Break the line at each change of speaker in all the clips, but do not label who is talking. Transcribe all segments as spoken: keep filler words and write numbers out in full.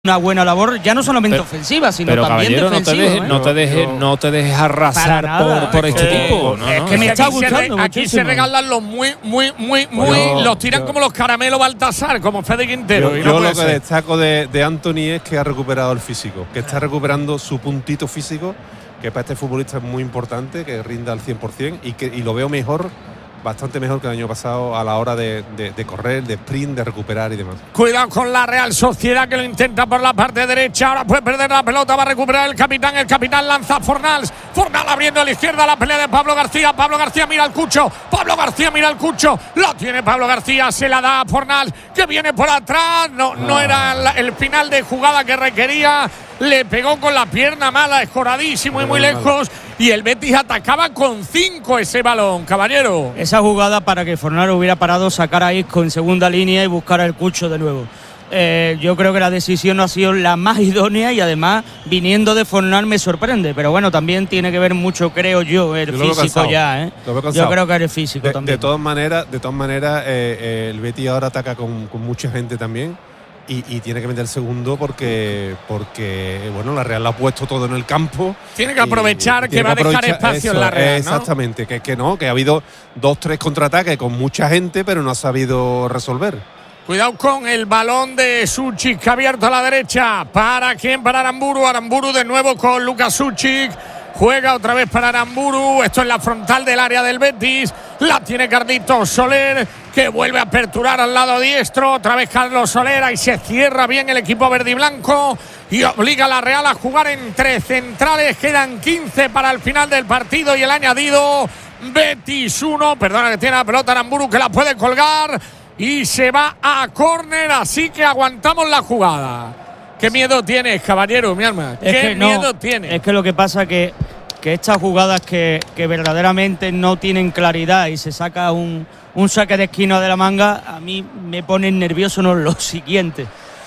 una buena labor, ya no solamente
pero,
ofensiva, sino
pero
también defensiva.
No te dejes, ¿eh? no te dejes, no te dejes arrasar por, por este
que,
tipo. No,
es
no,
que me
no.
está
aquí
gustando
se, aquí se regalan los muy, muy, muy, muy.
Yo,
los tiran
yo,
como los caramelos Baltasar, como Fede Quintero.
Yo,
y no
yo
puede
lo que
ser.
destaco de, de Anthony es que ha recuperado el físico, que está recuperando su puntito físico, que para este futbolista es muy importante, que rinda al cien por cien y, que, y lo veo mejor. Bastante mejor que el año pasado a la hora de, de, de correr, de sprint, de recuperar y demás.
Cuidado con la Real Sociedad, que lo intenta por la parte derecha. Ahora puede perder la pelota, va a recuperar el capitán. El capitán lanza a Fornals. Fornals abriendo a la izquierda la pelea de Pablo García. Pablo García mira al Cucho. Pablo García mira al Cucho. Lo tiene Pablo García, se la da a Fornals, que viene por atrás. No, no era la, el final de jugada que requería. Le pegó con la pierna mala, escoradísimo y muy lejos. Y el Betis atacaba con cinco ese balón, caballero.
Esa jugada para que Fornals hubiera parado, sacar a Isco en segunda línea y buscar al Cucho de nuevo. Eh, yo creo que la decisión no ha sido la más idónea y además viniendo de Fornals me sorprende. Pero bueno, también tiene que ver mucho, creo yo, el
yo
físico ya. ¿eh? Yo creo que es el físico
de,
también.
De todas maneras, de todas maneras eh, eh, el Betis ahora ataca con, con mucha gente también. Y, y tiene que meter el segundo porque, porque bueno, la Real lo ha puesto todo en el campo.
Tiene que aprovechar
y,
que va a dejar espacio
eso,
en la Real, ¿no?
Exactamente, que, que no, que ha habido dos, tres contraataques con mucha gente, pero no ha sabido resolver.
Cuidado con el balón de Suchik, que ha abierto a la derecha. ¿Para quién? Para Aramburu. Aramburu de nuevo con Lucas Suchik. Juega otra vez para Aramburu. Esto es la frontal del área del Betis. La tiene Carlitos Soler, que vuelve a aperturar al lado diestro. Otra vez Carlos Soler. Y se cierra bien el equipo verde y blanco. Y obliga a la Real a jugar entre centrales. Quedan quince para el final del partido. Y el añadido Betis uno. Perdona que tiene la pelota Aramburu, que la puede colgar. Y se va a córner. Así que aguantamos la jugada. ¿Qué miedo tienes, caballero, mi alma? ¿Qué
es que
miedo
no,
tienes?
Es que lo que pasa que que estas jugadas que, que verdaderamente no tienen claridad y se saca un, un saque de esquina de la manga, a mí me ponen nervioso no lo siguiente.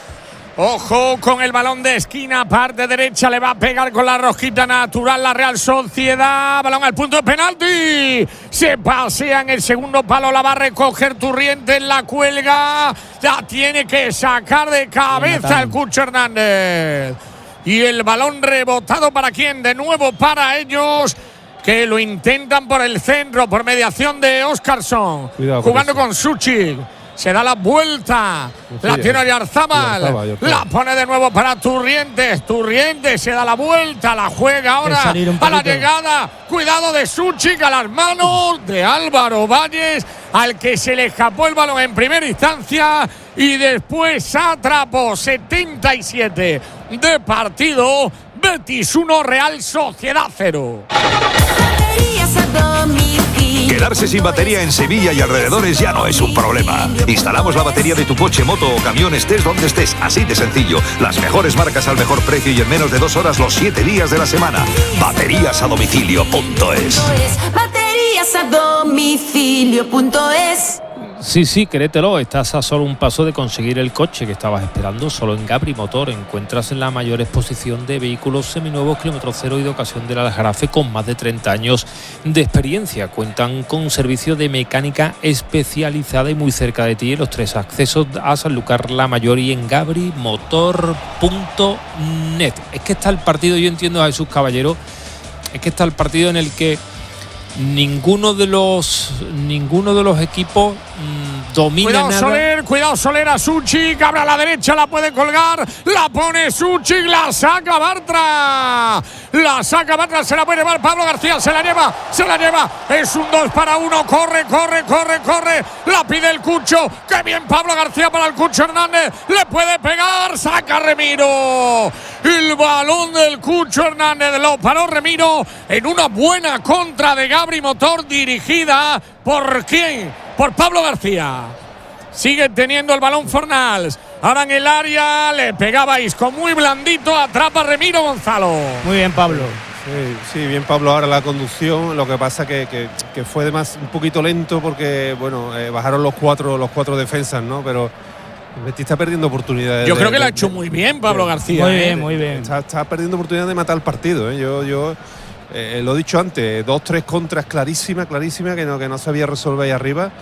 Ojo con el balón de esquina, parte derecha, le va a pegar con la rosquita natural la Real Sociedad. Balón al punto de penalti. Se pasea en el segundo palo, la va a recoger Turriente en la cuelga. La tiene que sacar de cabeza el Cucho Hernández. Y el balón rebotado para quién, de nuevo para ellos, que lo intentan por el centro, por mediación de Óscarson. Jugando con Suchik. Se da la vuelta, sí, la tiene Oyarzábal, la pone de nuevo para Turrientes. Turrientes se da la vuelta, la juega ahora a la llegada. Cuidado de Suchik, a las manos de Álvaro Valles, al que se le escapó el balón en primera instancia y después atrapó. setenta y siete de partido, Betis uno, Real Sociedad cero.
Quedarse sin batería en Sevilla y alrededores ya no es un problema. Instalamos la batería de tu coche, moto o camión, estés donde estés, así de sencillo. Las mejores marcas al mejor precio y en menos de dos horas los siete días de la semana. Baterías a domicilio punto es.
Baterías a domicilio punto es.
Sí, sí, créetelo, estás a solo un paso de conseguir el coche que estabas esperando. Solo en Gabri Motor encuentras la mayor exposición de vehículos seminuevos, kilómetro cero y de ocasión del Aljarafe, con más de treinta años de experiencia. Cuentan con servicio de mecánica especializada y muy cerca de ti en los tres accesos a Sanlúcar la Mayor y en gabri motor punto net. Es que está el partido, yo entiendo a Jesús Caballero, es que está el partido en el que Ninguno de los ninguno de los equipos mmm, domina
cuidado
nada.
Soler, cuidado Soler a Suchik, abre a la derecha, la puede colgar, la pone Suchik, la saca Bartra, la saca Bartra, se la puede llevar Pablo García, se la lleva, se la lleva, es un dos para uno, corre, corre, corre, corre, la pide el Cucho, qué bien Pablo García para el Cucho Hernández, le puede pegar, saca Remiro, el balón del Cucho Hernández, lo paró Remiro en una buena contra de Gabri Motor, dirigida por quién, por Pablo García. Sigue teniendo el balón Fornals, ahora en el área, le pegaba Isco muy blandito, atrapa Remiro Gonzalo.
Muy bien Pablo.
Sí, sí, bien Pablo ahora la conducción, lo que pasa que, que, que fue además un poquito lento porque bueno, eh, bajaron los cuatro, los cuatro defensas, ¿no? Pero el Betis está perdiendo oportunidades.
Yo
de,
creo que
de,
lo ha hecho
de,
muy bien Pablo
de,
García.
Muy
¿eh?
bien, muy bien.
Está, está perdiendo oportunidades de matar el partido, ¿eh? Yo, yo eh, lo he dicho antes, dos, tres contras clarísimas, clarísimas, que no, que no sabía resolver ahí arriba.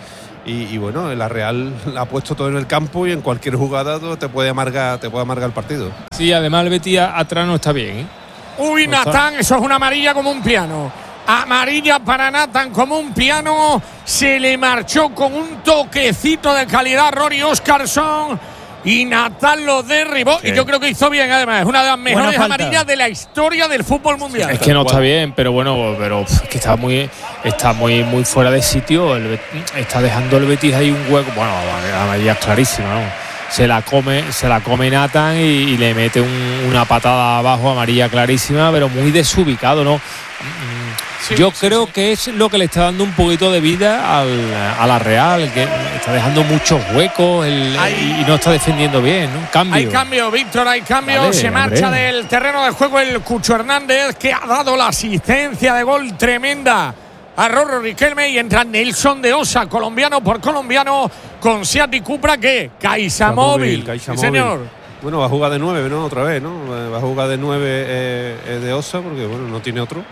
Y, y bueno, la Real ha puesto todo en el campo y en cualquier jugada te puede amargar, te puede amargar el partido.
Sí, además el Betis atrás no está bien, ¿eh?
Uy,
No está.
Natán, eso es una amarilla como un piano. Amarilla para Natán como un piano. Se le marchó con un toquecito de calidad Rory Oscarson y Natán lo derribó.
Sí.
Y yo creo que hizo bien, además. Es una de las mejores
falta.
amarillas de la historia del fútbol mundial.
Es que no está bien, pero bueno, pero pff, es que está muy está muy muy fuera de sitio. El Bet- está dejando el Betis ahí un hueco. Bueno, la amarilla es clarísima, ¿no? Se la come, se la come Natán y, y le mete un- una patada abajo, amarilla clarísima, pero muy desubicado, ¿no?
Sí,
Yo
sí,
creo
sí.
que es lo que le está dando un poquito de vida al, a la Real, que está dejando muchos huecos el-
Hay-
y, y no está defendiendo bien, ¿no? Cambio.
Hay cambio, Víctor, hay cambio.
Vale,
Se marcha
hombre.
del terreno de juego el Cucho Hernández, que ha dado la asistencia de gol tremenda a Rorro Riquelme, y entra Nelson de Osa, colombiano por colombiano, con Seat y Cupra, que Caixa Móvil.
Caixa
Sí,
Móvil.
señor.
Bueno, va a jugar de nueve, ¿no? Otra vez, ¿no? Va a jugar de nueve eh, eh, de Osa, porque bueno, no tiene otro.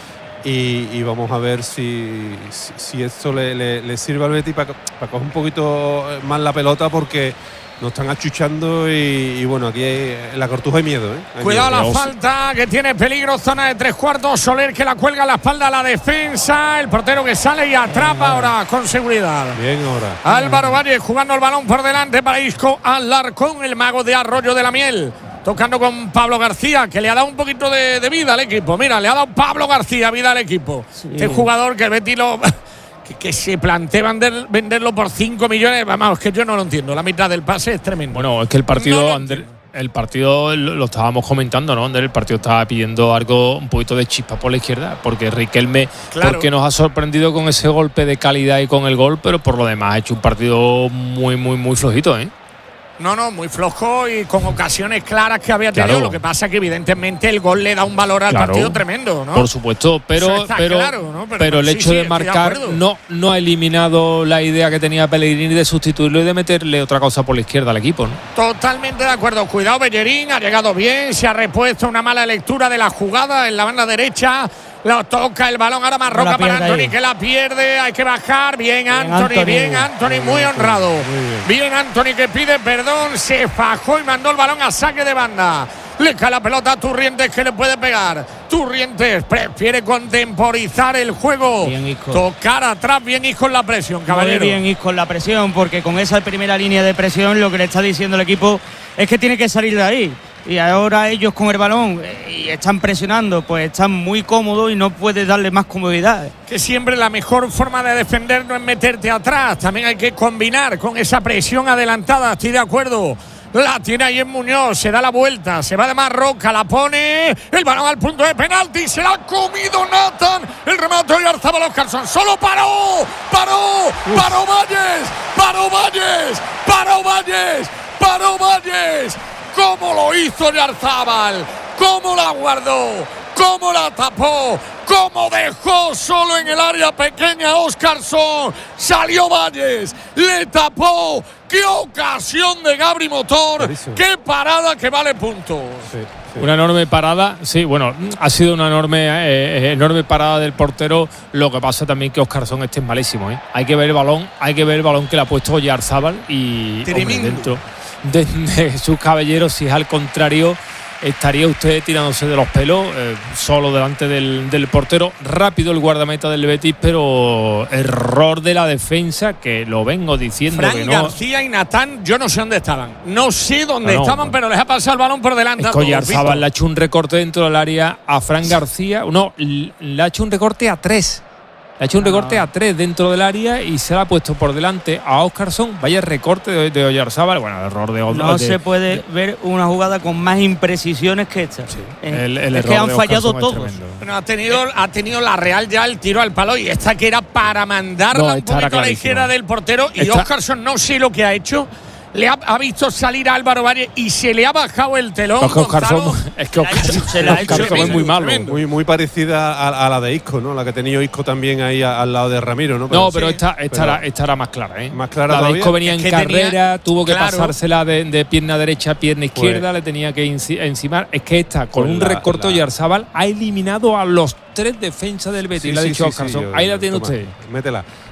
Y, y vamos a ver si, si, si esto le, le, le sirve al Betis para coger un poquito más la pelota, porque nos están achuchando y, y bueno, aquí hay, en la Cartuja hay miedo, ¿eh? Hay
Cuidado
miedo.
la falta, que tiene peligro, zona de tres cuartos. Soler, que la cuelga a la espalda a la defensa. El portero que sale y atrapa ahora con seguridad.
Bien ahora.
Álvaro Valle jugando el balón por delante para Isco Alarcón, el mago de Arroyo de la Miel. Tocando con Pablo García, que le ha dado un poquito de, de vida al equipo. Mira, le ha dado Pablo García vida al equipo.
Sí.
Este jugador que el Betis lo, que, que se plantea vender, venderlo por cinco millones. Vamos, que yo no lo entiendo. La mitad del pase es tremendo.
Bueno, es que el partido,
No lo
Ander,
entiendo.
el partido lo, lo estábamos comentando, ¿no? Ander, el partido estaba pidiendo algo, un poquito de chispa por la izquierda, porque Riquelme,
Claro.
porque nos ha sorprendido con ese golpe de calidad y con el gol, pero por lo demás ha hecho un partido muy, muy, muy flojito, ¿eh?
No, no, muy flojo y con ocasiones claras que había tenido.
Claro.
Lo que pasa es que evidentemente el gol le da un valor al
Claro.
partido tremendo, ¿no?
Por supuesto, pero
Eso está
pero,
claro, ¿no? Pero-
pero el
sí,
hecho
sí,
de
estoy de
marcar
acuerdo.
no, no ha eliminado la idea que tenía Pellegrini de sustituirlo y de meterle otra cosa por la izquierda al equipo, ¿no?
Totalmente de acuerdo. Cuidado, Bellerín, ha llegado bien, se ha repuesto una mala lectura de la jugada en la banda derecha. Lo toca el balón, ahora Marroca
la
para
pierde
Anthony,
ahí.
que la pierde, hay que bajar. Bien,
Bien,
Anthony,
Anthony.
bien, Anthony, muy honrado. Bien, Anthony, que pide perdón, se fajó y mandó el balón a saque de banda. Le cae la pelota a Turrientes, que le puede pegar. Turrientes prefiere contemporizar el juego.
Bien, Isco.
Tocar atrás, bien Isco en la presión,
Muy
caballero.
bien, y con la presión, porque con esa primera línea de presión lo que le está diciendo el equipo es que tiene que salir de ahí. Y ahora ellos con el balón eh, y están presionando, pues están muy cómodos y no puedes darle más comodidad.
Que siempre la mejor forma de defender no es meterte atrás, también hay que combinar con esa presión adelantada, estoy de acuerdo. La tiene ahí en Muñoz, se da la vuelta, se va de Marroca, la pone, el balón al punto de penalti, se la ha comido Nathan, el remate de Arzabal Oscarson, solo paró, paró, paró Valles, paró Valles, paró Valles, paró Valles. ¿Cómo lo hizo Yarzábal? ¿Cómo la guardó? ¿Cómo la tapó? ¿Cómo dejó solo en el área pequeña a Oscarson? Salió Valles, le tapó. ¡Qué ocasión de Gabri Motor!
Clarísimo.
¡Qué parada que vale puntos!
Sí, sí.
Una enorme parada, sí, bueno, ha sido una enorme eh, enorme parada del portero. Lo que pasa también que Oscarson este es malísimo, ¿eh? Hay que ver el balón, hay que ver el balón que le ha puesto Oyarzábal y hombre,
Tremendo.
dentro de, de sus caballeros, si es al contrario, estaría usted tirándose de los pelos, eh, solo delante del, del portero. Rápido el guardameta del Betis, pero error de la defensa, que lo vengo diciendo
Fran
que no.
García y Natán, yo no sé dónde estaban. No sé dónde
No, no,
estaban,
no.
pero les ha pasado el balón por delante.
Es
a
que
todos,
Oyarzábal
Víctor.
le ha hecho un recorte dentro del área a Fran García. No, le ha hecho un recorte a tres. Le ha hecho un recorte a tres dentro del área y se la ha puesto por delante a Oscarson. Vaya recorte de, de Oyarzábal. Bueno, error de
No
de-
se puede ver una jugada con más imprecisiones que esta. Eh,
El, el
es
error
que han
de
fallado
Oscarson es
todos.
tremendo.
Bueno, ha tenido, ha tenido la Real ya el tiro al palo, y esta que era para mandarla
No,
un
esta era
poquito a la
clarísima.
izquierda del portero. Y
Esta-
Oscarson no sé lo que ha hecho. Le ha, ha visto salir a Álvaro Valle y se le ha bajado el telón.
Es que Oscarson,
Gonzalo.
es que Oscarson,
se la ha hecho
Oscarson es
tremendo,
muy malo.
tremendo.
Muy, muy parecida a, a la de Isco, ¿no? La que ha tenido Isco también ahí a- al lado de Ramiro, ¿no?
No, pero
sí,
esta, esta,
pero-
era, esta era más clara, ¿eh?
Más clara
La de
todavía.
Isco venía
Es
en
que
carrera,
tenía-
tuvo que
claro.
pasársela de, de pierna derecha a pierna izquierda,
Pues-
le tenía que enci- encimar. Es que esta, con
Pues
un
la-
recorte
la-
Oyarzábal, ha eliminado a los tres defensas del Betis.
Sí,
le ha
sí,
dicho
sí,
Oscarson.
sí, yo-
Ahí la tiene
toma,
usted.
Métela.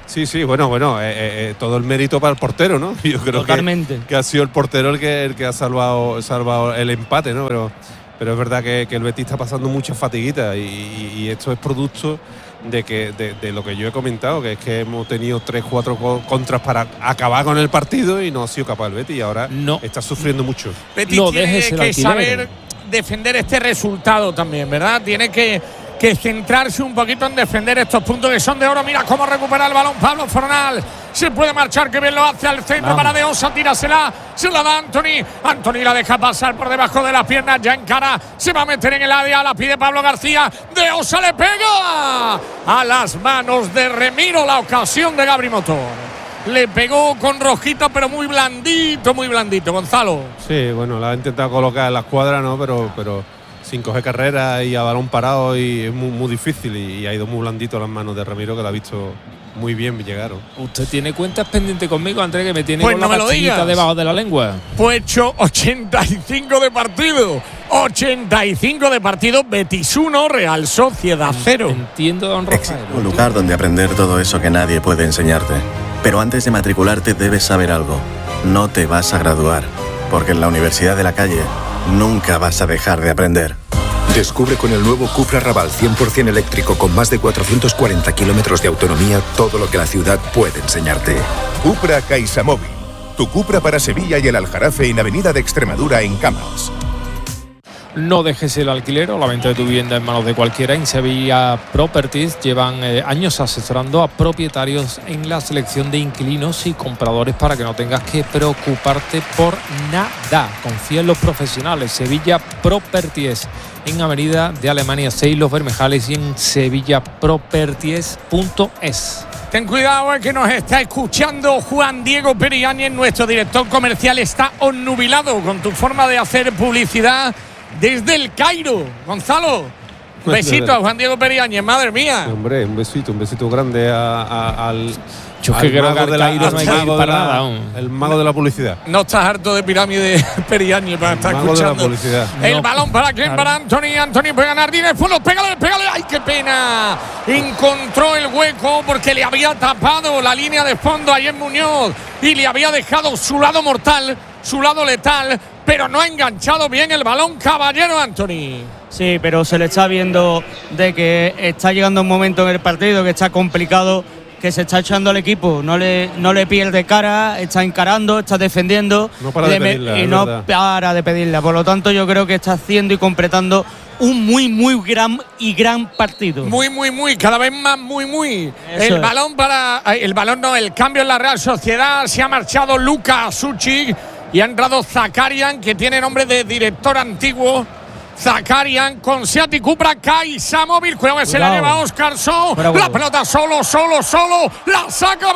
Sí, sí, bueno, bueno, eh, eh, todo el mérito para el portero, ¿no? Yo creo
Totalmente.
que, que ha sido el portero el que, el que ha salvado, salvado el empate, ¿no? Pero, pero es verdad que, que el Betis está pasando muchas fatiguitas y, y, y esto es producto de que de, de lo que yo he comentado, que es que hemos tenido tres, cuatro contras para acabar con el partido y no ha sido capaz el Betis y ahora
no.
está sufriendo mucho.
Betis
no
tiene
dejes el
que
alquiler.
saber defender este resultado también, ¿verdad? Tiene que, que centrarse un poquito en defender estos puntos que son de oro. Mira cómo recupera el balón Pablo Fornal. Se puede marchar, que bien lo hace al centro. Vamos. Para De Osa, tírasela, se la da Anthony. Anthony la deja pasar por debajo de las piernas, ya encara, se va a meter en el área, la pide Pablo García. De Osa le pega a las manos de Remiro, la ocasión de Gabri Motor. Le pegó con rojita, pero muy blandito, muy blandito, Gonzalo.
Sí, bueno, la ha intentado colocar en la escuadra, ¿no? Pero, pero sin coger carrera y a balón parado y es muy, muy difícil y, y ha ido muy blandito a las manos de Ramiro, que la ha visto muy bien llegar.
Usted tiene cuentas pendientes conmigo, Andrés, que me tiene
pues
con
no
la
me lo
pastillita debajo de la lengua.
Pues hecho ochenta y cinco de partido. ochenta y cinco de partido, Betis uno, Real Sociedad cero.
Entiendo, don Rafael.
Un lugar donde aprender todo eso que nadie puede enseñarte. Pero antes de matricularte debes saber algo. No te vas a graduar, porque en la Universidad de la Calle nunca vas a dejar de aprender.
Descubre con el nuevo Cupra Raval cien por ciento eléctrico con más de cuatrocientos cuarenta kilómetros de autonomía todo lo que la ciudad puede enseñarte.
Cupra CaixaMóvil. Tu Cupra para Sevilla y el Aljarafe en Avenida de Extremadura en Camps.
No dejes el alquiler o la venta de tu vivienda en manos de cualquiera. En Sevilla Properties llevan eh, años asesorando a propietarios en la selección de inquilinos y compradores para que no tengas que preocuparte por nada. Confía en los profesionales. Sevilla Properties en Avenida de Alemania seis, Los Bermejales, y en sevilla properties punto es.
Ten cuidado, eh, que nos está escuchando Juan Diego Periáñez, nuestro director comercial. Está onnubilado con tu forma de hacer publicidad desde el Cairo. Gonzalo, un besito a Juan Diego Periáñez, madre mía.
Hombre, un besito, un besito grande a, a, al,
Yo
al
que creo
mago
que
de la,
Cairo no hay que ir para
la,
nada aún.
El mago de la publicidad.
No estás harto de pirámide Periáñez para estar
mago
escuchando.
De la publicidad.
El
No,
balón para quién,
claro.
para Anthony. Anthony puede ganar dinero. Fulo, pégale, pégale. ¡Ay, qué pena! Encontró el hueco porque le había tapado la línea de fondo a Jen Muñoz y le había dejado su lado mortal, su lado letal, pero no ha enganchado bien el balón, caballero Anthony.
Sí, pero se le está viendo de que está llegando un momento en el partido que está complicado, que se está echando al equipo, no le, no le pierde cara, está encarando, está defendiendo.
No para de
me-
pedirla,
y
es
no
verdad.
para de pedirla. Por lo tanto, yo creo que está haciendo y completando un muy, muy gran y gran partido.
Muy, muy, muy, cada vez más, muy, muy.
Eso
el
es.
balón para. El balón no, el cambio en la Real Sociedad. Se ha marchado Luka Sucic y ha entrado Zakarian, que tiene nombre de director antiguo. Zakarian con Seat y Cupra, CaixaMóvil. Cuidado que se la
Cuidado.
lleva Oscar So.
Bravo.
La pelota solo, solo, solo. La saca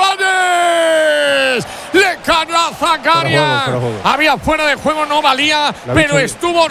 Valles. Le cayó a Zakarian.
Fuera de juego, fuera de juego.
Había fuera de juego, no valía,
La ha
pero
visto-
estuvo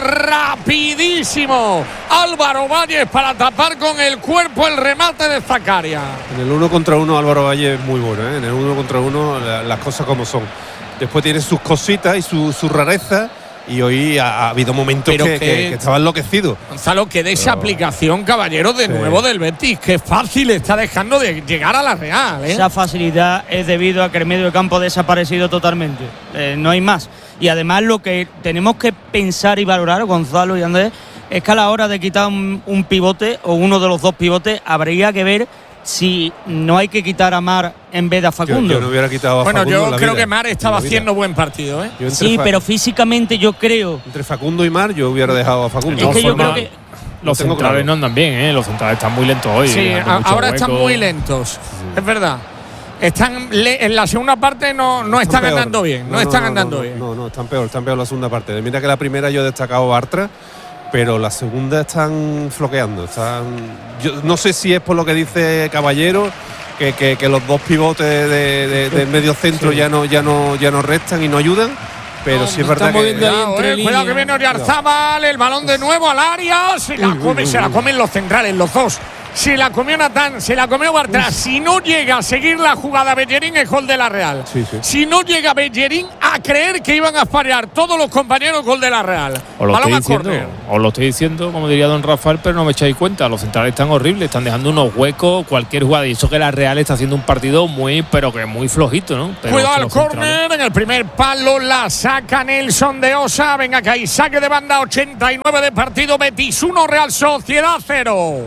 rapidísimo Álvaro Valles para tapar con el cuerpo el remate de Zakarian.
En el uno contra uno Álvaro Valle es muy bueno, ¿eh? En el uno contra uno la- las cosas como son. Después tiene sus cositas y su, su rareza. Y hoy ha, ha habido momentos
Pero
que,
que-
que, que estaba enloquecido.
Gonzalo, que de esa
Pero-
aplicación, caballero, de
Sí.
nuevo del Betis, que fácil está dejando de llegar a la Real, ¿eh?
Esa facilidad es debido a que el medio de campo ha desaparecido totalmente. Eh, no hay más. Y además lo que tenemos que pensar y valorar, Gonzalo y Andrés, es que a la hora de quitar un, un pivote o uno de los dos pivotes, habría que ver si no hay que quitar a Mar en vez de a
Yo,
Facundo.
yo no hubiera quitado a
Bueno,
Facundo
yo
en la
creo
vida,
que Mar estaba
en la vida.
haciendo buen partido, ¿eh?
Yo entre
Sí,
Fa-
pero físicamente yo creo.
entre Facundo y Mar yo hubiera dejado a Facundo.
Es que yo
forma-
creo que
Los
Lo tengo
centrales
claro.
no andan bien, ¿eh? Los centrales están muy lentos hoy.
Sí,
dejando
a-
mucho
ahora están
hueco.
muy lentos, es verdad. Están le- en la segunda parte no, no están
peor.
andando bien, no, están andando
no,
bien.
No, no, están peor, están peor la segunda parte. Mira que la primera yo he destacado Bartra, pero la segunda están floqueando. Están, yo no sé si es por lo que dice Caballero, que, que, que los dos pivotes de, de- del medio centro ya no ya no ya no restan y no ayudan, pero
No,
sí es
no
verdad
están
que
moviendo ahí
Cuidado,
entre
eh, cuidado que
líneas.
viene Oyarzábal, el balón de nuevo al área, se la come, se la comen los centrales, los dos. se la comió Natán, se la comió Bartra. Si no llega a seguir la jugada Bellerín, es gol de la Real.
Sí, sí.
Si no llega Bellerín a creer que iban a fallar todos los compañeros, gol de la Real.
Os lo,
Balón
estoy
a
diciendo,
córner.
os lo estoy diciendo, como diría don Rafael, pero no me echáis cuenta. Los centrales están horribles, están dejando unos huecos, cualquier jugada. Y eso que la Real está haciendo un partido muy, pero que muy flojito, ¿no? Pero
Cuidado
que
al
los
córner,
centrales-
en el primer palo la saca Nelson de Osa. Venga que hay saque de banda, ochenta y nueve de partido. Betis uno, Real Sociedad cero.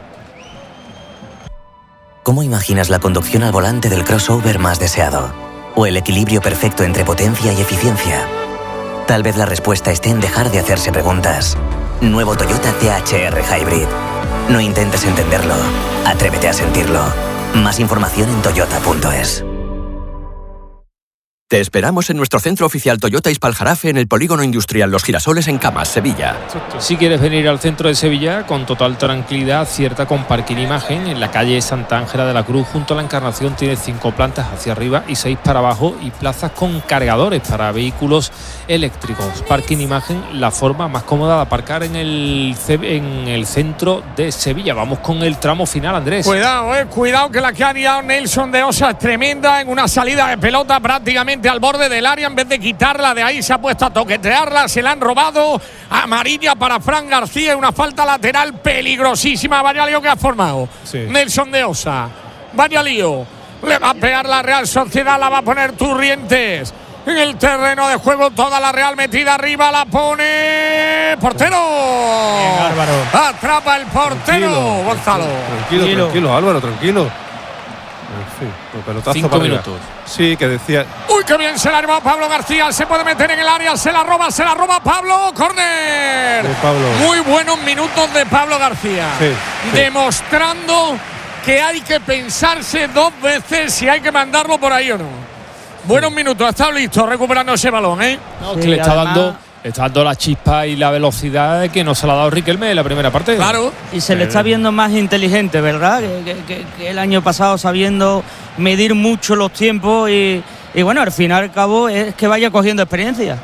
¿Cómo imaginas la conducción al volante del crossover más deseado? ¿O el equilibrio perfecto entre potencia y eficiencia? Tal vez la respuesta esté en dejar de hacerse preguntas. Nuevo Toyota T H R Hybrid. No intentes entenderlo, atrévete a sentirlo. Más información en toyota punto es.
Te esperamos en nuestro centro oficial Toyota Ispaljarafe en el Polígono Industrial Los Girasoles en Camas, Sevilla.
Si quieres venir al centro de Sevilla con total tranquilidad, cierta con parking imagen, en la calle Santa Ángela de la Cruz, junto a la Encarnación, tiene cinco plantas hacia arriba y seis para abajo, y plazas con cargadores para vehículos eléctricos. Parking imagen, la forma más cómoda de aparcar en el, en el centro de Sevilla. Vamos con el tramo final, Andrés.
Cuidado, eh, cuidado que la que ha liado Nelson de Osa es tremenda, en una salida de pelota prácticamente al borde del área. En vez de quitarla de ahí, se ha puesto a toquetearla, se la han robado. Amarilla para Fran García, una falta lateral peligrosísima. Vaya lío que ha formado
Sí.
Nelson de Osa, vaya lío. Le va a pegar la Real Sociedad, la va a poner Turrientes en el terreno de juego, toda la Real metida arriba, la pone portero.
Bien, Álvaro.
Atrapa el portero,
Tranquilo,
Gonzalo.
Tranquilo,
Tranquilo.
tranquilo, Álvaro, tranquilo. En fin, el pelotazo
Cinco
para arriba.
minutos.
Sí, que decía.
Uy, qué bien se la ha llevado Pablo García. Se puede meter en el área, se la roba, se la roba Pablo. Córner.
De Pablo.
Muy buenos minutos de Pablo García.
Sí, sí.
Demostrando que hay que pensarse dos veces si hay que mandarlo por ahí o no. Buenos minutos, ha estado listo recuperando ese balón, ¿eh?
No,
Sí,
que le está
además-
dando, le está dando la chispa y la velocidad que no se la ha dado Riquelme en la primera parte.
Claro.
Y se le está viendo más inteligente, ¿verdad? Que, que- que- que el año pasado sabiendo medir mucho los tiempos y, y bueno, al fin y al cabo es que vaya cogiendo experiencia.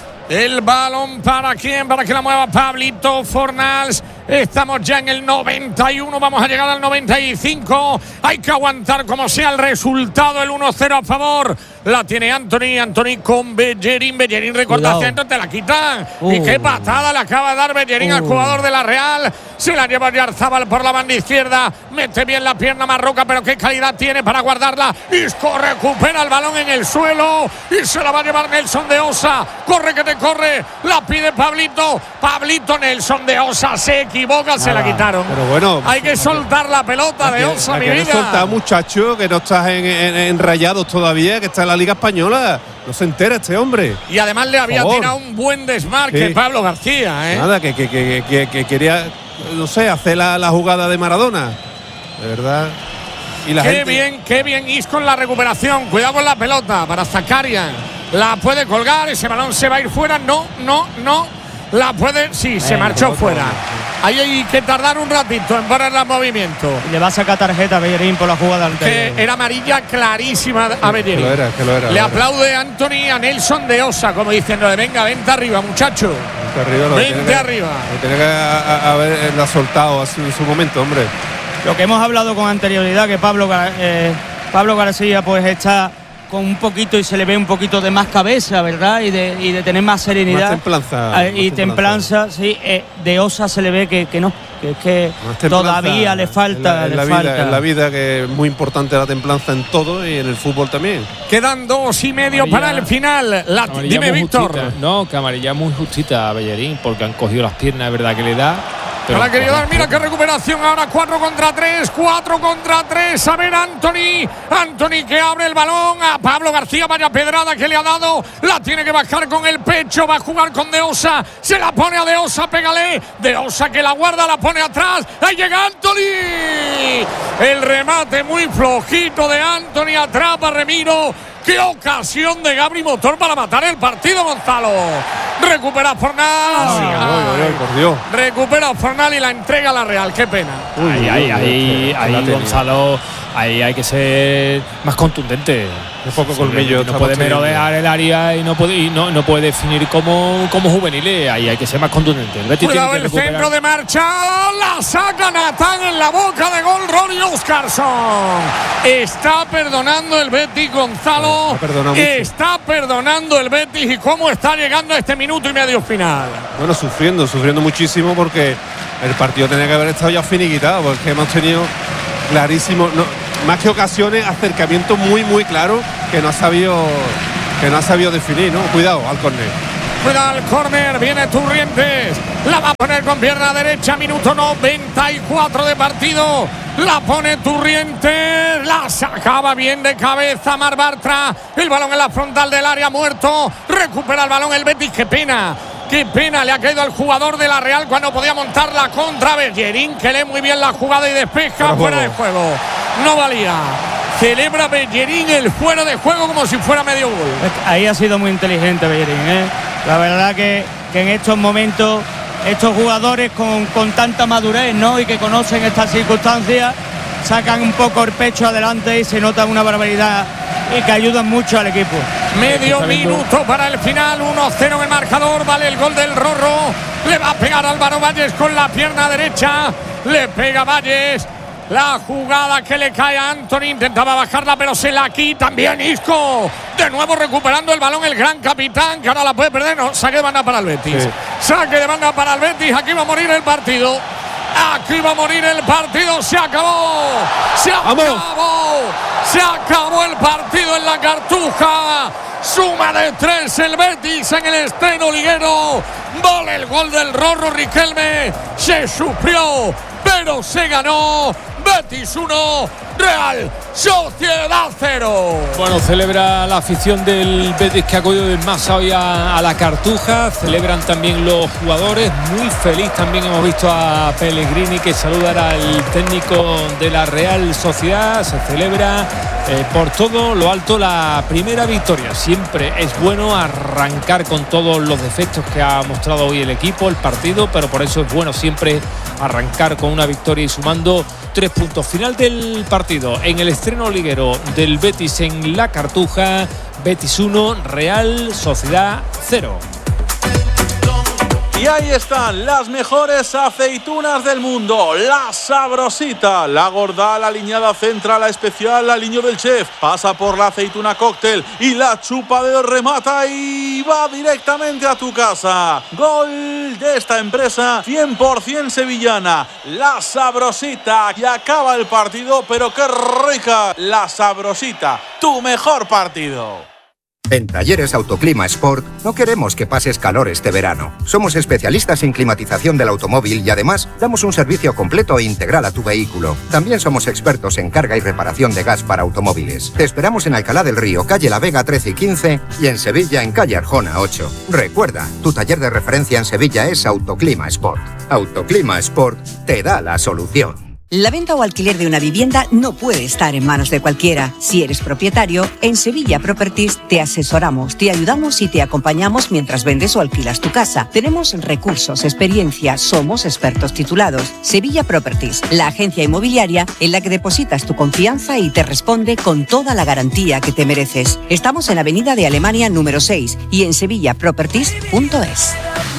El balón para quién, para que la mueva Pablito Fornals. Estamos ya en el noventa y uno, vamos a llegar al noventa y cinco. Hay que aguantar como sea el resultado, el uno cero a favor. La tiene Anthony, Anthony con Bellerín. Bellerín recorta
Cuidado.
centro, te la quitan.
Uh.
Y qué patada le acaba de dar Bellerín al
Uh.
jugador de la Real. Se la lleva Yarzábal por la banda izquierda. Mete bien la pierna Marroca, pero qué calidad tiene para guardarla. Isco recupera el balón en el suelo y se la va a llevar Nelson de Osa. Corre que te corre. La pide Pablito. Pablito Nelson de Osa se equivoca, se la
Nada,
quitaron.
pero bueno,
hay que soltar la pelota de
La que-
Osa,
la
mi
que no
vida.
solta, muchacho, que no estás en, en- en Rayados todavía, que está en la Liga Española. No se entera este hombre.
Y además le había
favor.
tirado un buen desmarque
Sí.
Pablo García, ¿eh?
Nada, que, que, que, que- que quería, no sé, hacer la, la jugada de Maradona. De verdad. Y la
Qué
gente,
bien, qué bien Isco en la recuperación. Cuidado con la pelota para Zakarian. La puede colgar, ese balón se va a ir fuera. No, no, no. La puede, sí, se
Venga,
marchó
otro,
fuera.
sí.
Ahí hay que tardar un ratito en ponerla en movimiento.
Y le va a sacar tarjeta a Bellerín por la jugada
Que
anterior.
era amarilla clarísima a
que
Bellerín.
lo era, que lo era.
Le
lo era.
aplaude Anthony a Nelson de Osa, como diciéndole, venga, vente arriba, muchacho.
Vente arriba, lo que
Vente
tiene que-
arriba.
lo que tiene que a- a- haberla soltado así en su momento, hombre.
Lo que hemos hablado con anterioridad, que Pablo, Gar- eh, Pablo García pues está con un poquito y se le ve un poquito de más cabeza, ¿verdad? Y de, y de tener más serenidad.
Más templanza,
Ah, y
más
templanza, sí. eh, de Osa se le ve que, que no, que es que
Más templanza
todavía le falta.
en la, en
le
la vida,
falta.
en la vida, que es muy importante la templanza en todo y en el fútbol también.
Quedan dos y medio
Amarilla.
para el final. La-
Amarilla
dime,
muy
Víctor.
justita. No, que amarilla muy justita a Bellerín, porque han cogido las piernas, es verdad que le da.
No la ha querido dar, mira qué recuperación ahora, cuatro contra tres, cuatro contra tres, a ver Anthony, Anthony que abre el balón a Pablo García, vaya pedrada que le ha dado, la tiene que bajar con el pecho, va a jugar con De Osa, se la pone a De Osa, pégale, De Osa que la guarda, la pone atrás, ahí llega Anthony, el remate muy flojito de Anthony, atrapa Remiro. ¡Qué ocasión de Gabri Motor para matar el partido, Gonzalo! Recupera Fornal.
Ay, ay, ay, por Dios.
Recupera Fornal y la entrega a la Real. ¡Qué pena!
Uy,
Ahí,
uy,
ahí,
uy,
ahí,
que- que la
ahí
tenía.
Gonzalo ahí hay que ser más contundente.
Un poco colmillo.
No puede merodear el área y no puede y no, no puede definir como, como juveniles. Ahí hay que ser más contundente. El Betis
Cuidado,
tiene que
el
recuperar.
centro de marcha, la saca Natán en la boca de gol. Ronnie Oscarson está perdonando el Betis, Gonzalo.
Está,
está perdonando el Betis. Y cómo está llegando a este minuto y medio final.
Bueno, sufriendo, sufriendo muchísimo porque el partido tenía que haber estado ya finiquitado, porque hemos tenido clarísimo, no, más que ocasiones, acercamiento muy muy claro que no ha sabido que no ha sabido definir, ¿no? Cuidado al córner.
Cuidado al córner, viene Turrientes, la va a poner con pierna derecha, minuto noventa y cuatro de partido, la pone Turrientes, la sacaba bien de cabeza Mar Bartra, el balón en la frontal del área, muerto, recupera el balón el Betis, qué pena. Qué pena le ha caído al jugador de la Real cuando podía montar la contra. Bellerín que lee muy bien la jugada y despeja fuera de juego. No valía. Celebra Bellerín el fuera de juego como si fuera medio gol.
Ahí ha sido muy inteligente Bellerín, ¿eh? La verdad que, que en estos momentos estos jugadores con, con tanta madurez, ¿no? Y que conocen estas circunstancias, sacan un poco el pecho adelante y se nota una barbaridad y que ayudan mucho al equipo.
Medio minuto para el final, uno cero en el marcador, vale el gol del Rorro, le va a pegar Álvaro Valles con la pierna derecha, le pega Valles, la jugada que le cae a Anthony, intentaba bajarla pero se la quita también Isco, de nuevo recuperando el balón el gran capitán, que ahora la puede perder, no, saque de banda para el Betis, sí. Saque de banda para el Betis, aquí va a morir el partido. Aquí va a morir el partido, se acabó, se acabó, ¡vamos! Se acabó el partido en la Cartuja, suma de tres el Betis en el estreno liguero, vale el gol del Rorro Riquelme, se sufrió, pero se ganó, Betis uno, Real Sociedad cero.
Bueno, celebra la afición del Betis que ha acudido del Masa hoy a, a la Cartuja. Celebran también los jugadores. Muy feliz también hemos visto a Pellegrini que saluda al técnico de la Real Sociedad. Se celebra eh, por todo lo alto la primera victoria. Siempre es bueno arrancar con todos los defectos que ha mostrado hoy el equipo, el partido, pero por eso es bueno siempre arrancar con una victoria y sumando tres puntos. Final del partido en el estreno liguero del Betis en la Cartuja. Betis uno, Real Sociedad cero.
Y ahí están las mejores aceitunas del mundo. La Sabrosita, la gorda, la aliñada central, la especial, la aliño del chef. Pasa por la aceituna cóctel y la chupa de remata y va directamente a tu casa. Gol de esta empresa cien por ciento sevillana. La Sabrosita. Y acaba el partido, pero qué rica. La Sabrosita, tu mejor partido.
En Talleres Autoclima Sport no queremos que pases calor este verano. Somos especialistas en climatización del automóvil y además damos un servicio completo e integral a tu vehículo. También somos expertos en carga y reparación de gas para automóviles. Te esperamos en Alcalá del Río, calle La Vega trece y quince y en Sevilla en calle Arjona ocho. Recuerda, tu taller de referencia en Sevilla es Autoclima Sport. Autoclima Sport te da la solución.
La venta o alquiler de una vivienda no puede estar en manos de cualquiera. Si eres propietario, en Sevilla Properties te asesoramos, te ayudamos y te acompañamos mientras vendes o alquilas tu casa. Tenemos recursos, experiencia, somos expertos titulados. Sevilla Properties, la agencia inmobiliaria en la que depositas tu confianza y te responde con toda la garantía que te mereces. Estamos en Avenida de Alemania número seis y en sevilla properties punto es.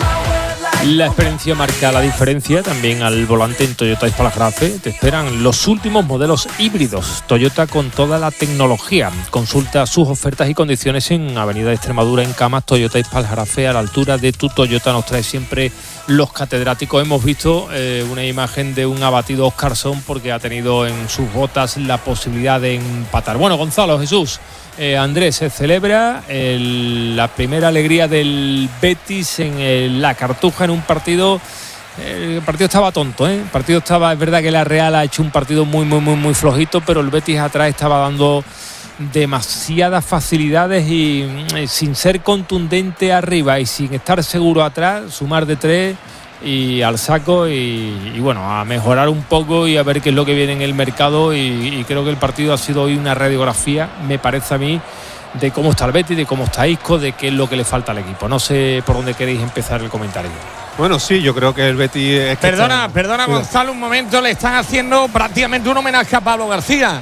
La experiencia marca la diferencia. También al volante en Toyota Ispalgrafe te esperan los últimos modelos híbridos Toyota con toda la tecnología. Consulta sus ofertas y condiciones en Avenida de Extremadura en Camas. Toyota Ispalgrafe, a la altura de tu Toyota. Nos trae siempre los catedráticos. Hemos visto eh, una imagen de un abatido Oscarson porque ha tenido en sus botas la posibilidad de empatar. Bueno, Gonzalo, Jesús, Eh, Andrés, se celebra el, la primera alegría del Betis en el, la Cartuja en un partido. El partido estaba tonto, ¿eh? El partido estaba, es verdad que la Real ha hecho un partido muy, muy, muy, muy flojito, pero el Betis atrás estaba dando demasiadas facilidades y, y sin ser contundente arriba y sin estar seguro atrás, sumar de tres y al saco y, y bueno, a mejorar un poco y a ver qué es lo que viene en el mercado y, y creo que el partido ha sido hoy una radiografía, me parece a mí, de cómo está el Betis, de cómo está Isco, de qué es lo que le falta al equipo. No sé por dónde queréis empezar el comentario.
Bueno, sí, yo creo que el Betis es que
Perdona,
está...
perdona Gonzalo, un momento, le están haciendo prácticamente un homenaje a Pablo García.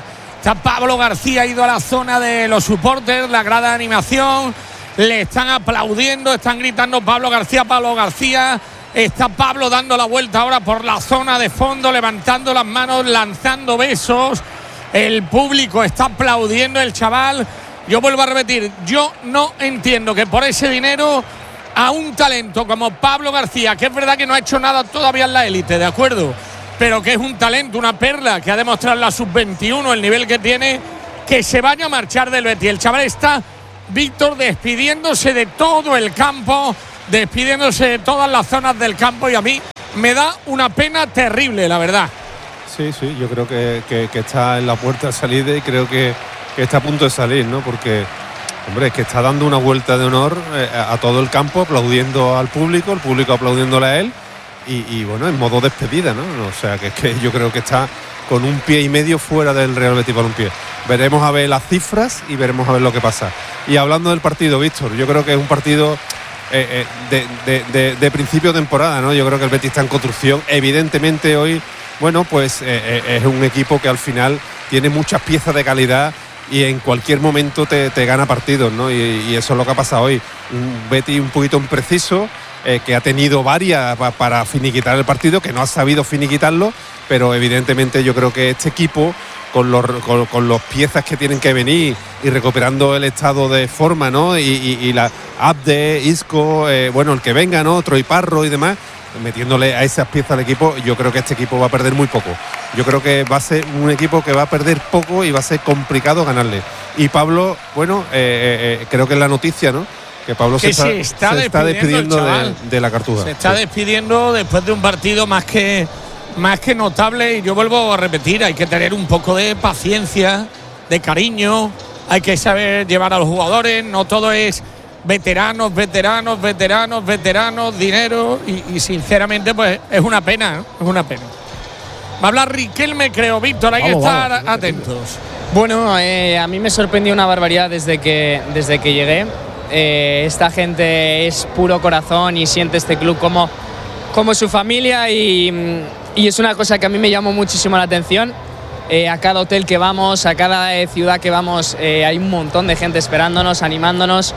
Está Pablo García, ha ido a la zona de los supporters, la grada de animación. Le están aplaudiendo, están gritando Pablo García, Pablo García. Está Pablo dando la vuelta ahora por la zona de fondo, levantando las manos, lanzando besos. El público está aplaudiendo el chaval. Yo vuelvo a repetir, yo no entiendo que por ese dinero a un talento como Pablo García, que es verdad que no ha hecho nada todavía en la élite, ¿de acuerdo? Pero que es un talento, una perla, que ha demostrado en la sub veintiuno el nivel que tiene, que se vaya a marchar del Betis. El chaval está, Víctor, despidiéndose de todo el campo, despidiéndose de todas las zonas del campo, y a mí me da una pena terrible, la verdad.
Sí, sí, yo creo que, que, que está en la puerta de salida y creo que, que está a punto de salir, ¿no? Porque, hombre, es que está dando una vuelta de honor eh, a todo el campo, aplaudiendo al público, el público aplaudiéndole a él y, y bueno, en modo despedida, ¿no? O sea, que es que yo creo que está con un pie y medio fuera del Real Betis Balompié. Veremos a ver las cifras y veremos a ver lo que pasa. Y hablando del partido, Víctor, yo creo que es un partido eh, eh, de, de, de, de principio de temporada, ¿no? Yo creo que el Betis está en construcción. Evidentemente hoy, bueno, pues eh, eh, es un equipo que al final tiene muchas piezas de calidad y en cualquier momento te, te gana partidos, ¿no? Y, y eso es lo que ha pasado hoy. Un Betis un poquito impreciso, eh, que ha tenido varias pa, para finiquitar el partido, que no ha sabido finiquitarlo, pero evidentemente yo creo que este equipo, con los con, con las piezas que tienen que venir y recuperando el estado de forma, ¿no? Y, y, y la Abde, Isco, eh, bueno, el que venga, ¿no? Troy Parro y demás, metiéndole a esas piezas al equipo, yo creo que este equipo va a perder muy poco. Yo creo que va a ser un equipo que va a perder poco y va a ser complicado ganarle. Y Pablo, bueno, eh, eh, creo que es la noticia, ¿no? Que Pablo
que
se, está,
se está
se está despidiendo,
despidiendo
de, de la Cartuja.
Se está sí. despidiendo después de un partido más que, más que notable. Y yo vuelvo a repetir, hay que tener un poco de paciencia, de cariño, hay que saber llevar a los jugadores, no todo es veteranos, veteranos, veteranos, veteranos, dinero, y, y sinceramente pues es una pena, ¿no? Es una pena. Va a hablar Riquelme, creo, Víctor, hay vamos, que estar vamos, atentos.
Bueno, eh, a mí me sorprendió una barbaridad desde que, desde que llegué. Eh, esta gente es puro corazón y siente este club como, como su familia, y, y es una cosa que a mí me llamó muchísimo la atención. Eh, a cada hotel que vamos, a cada eh, ciudad que vamos, eh, hay un montón de gente esperándonos, animándonos.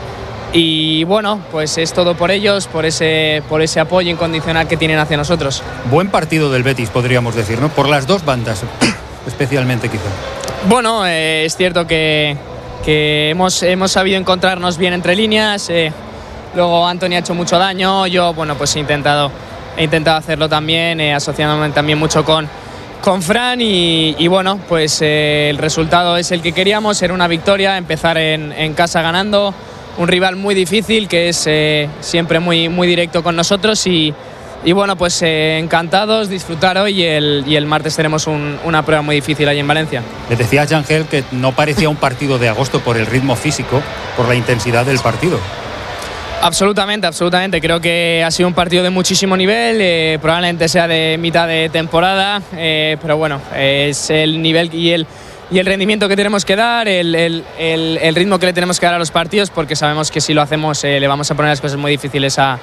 Y bueno, pues es todo por ellos, por ese, por ese apoyo incondicional que tienen hacia nosotros.
Buen partido del Betis, podríamos decir, ¿no? Por las dos bandas, especialmente quizá.
Bueno, eh, es cierto que, que hemos, hemos sabido encontrarnos bien entre líneas. Eh, luego Anthony ha hecho mucho daño. Yo, bueno, pues he intentado, he intentado hacerlo también, eh, asociándome también mucho con, con Fran. Y, y bueno, pues eh, el resultado es el que queríamos, era una victoria, empezar en, en casa ganando. Un rival muy difícil, que es eh, siempre muy, muy directo con nosotros, y, y bueno, pues eh, encantados, disfrutar hoy, y el, y el martes tenemos un, una prueba muy difícil ahí en Valencia.
Le decía Ángel que no parecía un partido de agosto por el ritmo físico, por la intensidad del partido.
Absolutamente, absolutamente. Creo que ha sido un partido de muchísimo nivel, eh, probablemente sea de mitad de temporada, eh, pero bueno, eh, es el nivel y el Y el rendimiento que tenemos que dar, el, el, el, el ritmo que le tenemos que dar a los partidos, porque sabemos que si lo hacemos eh, le vamos a poner las cosas muy difíciles a,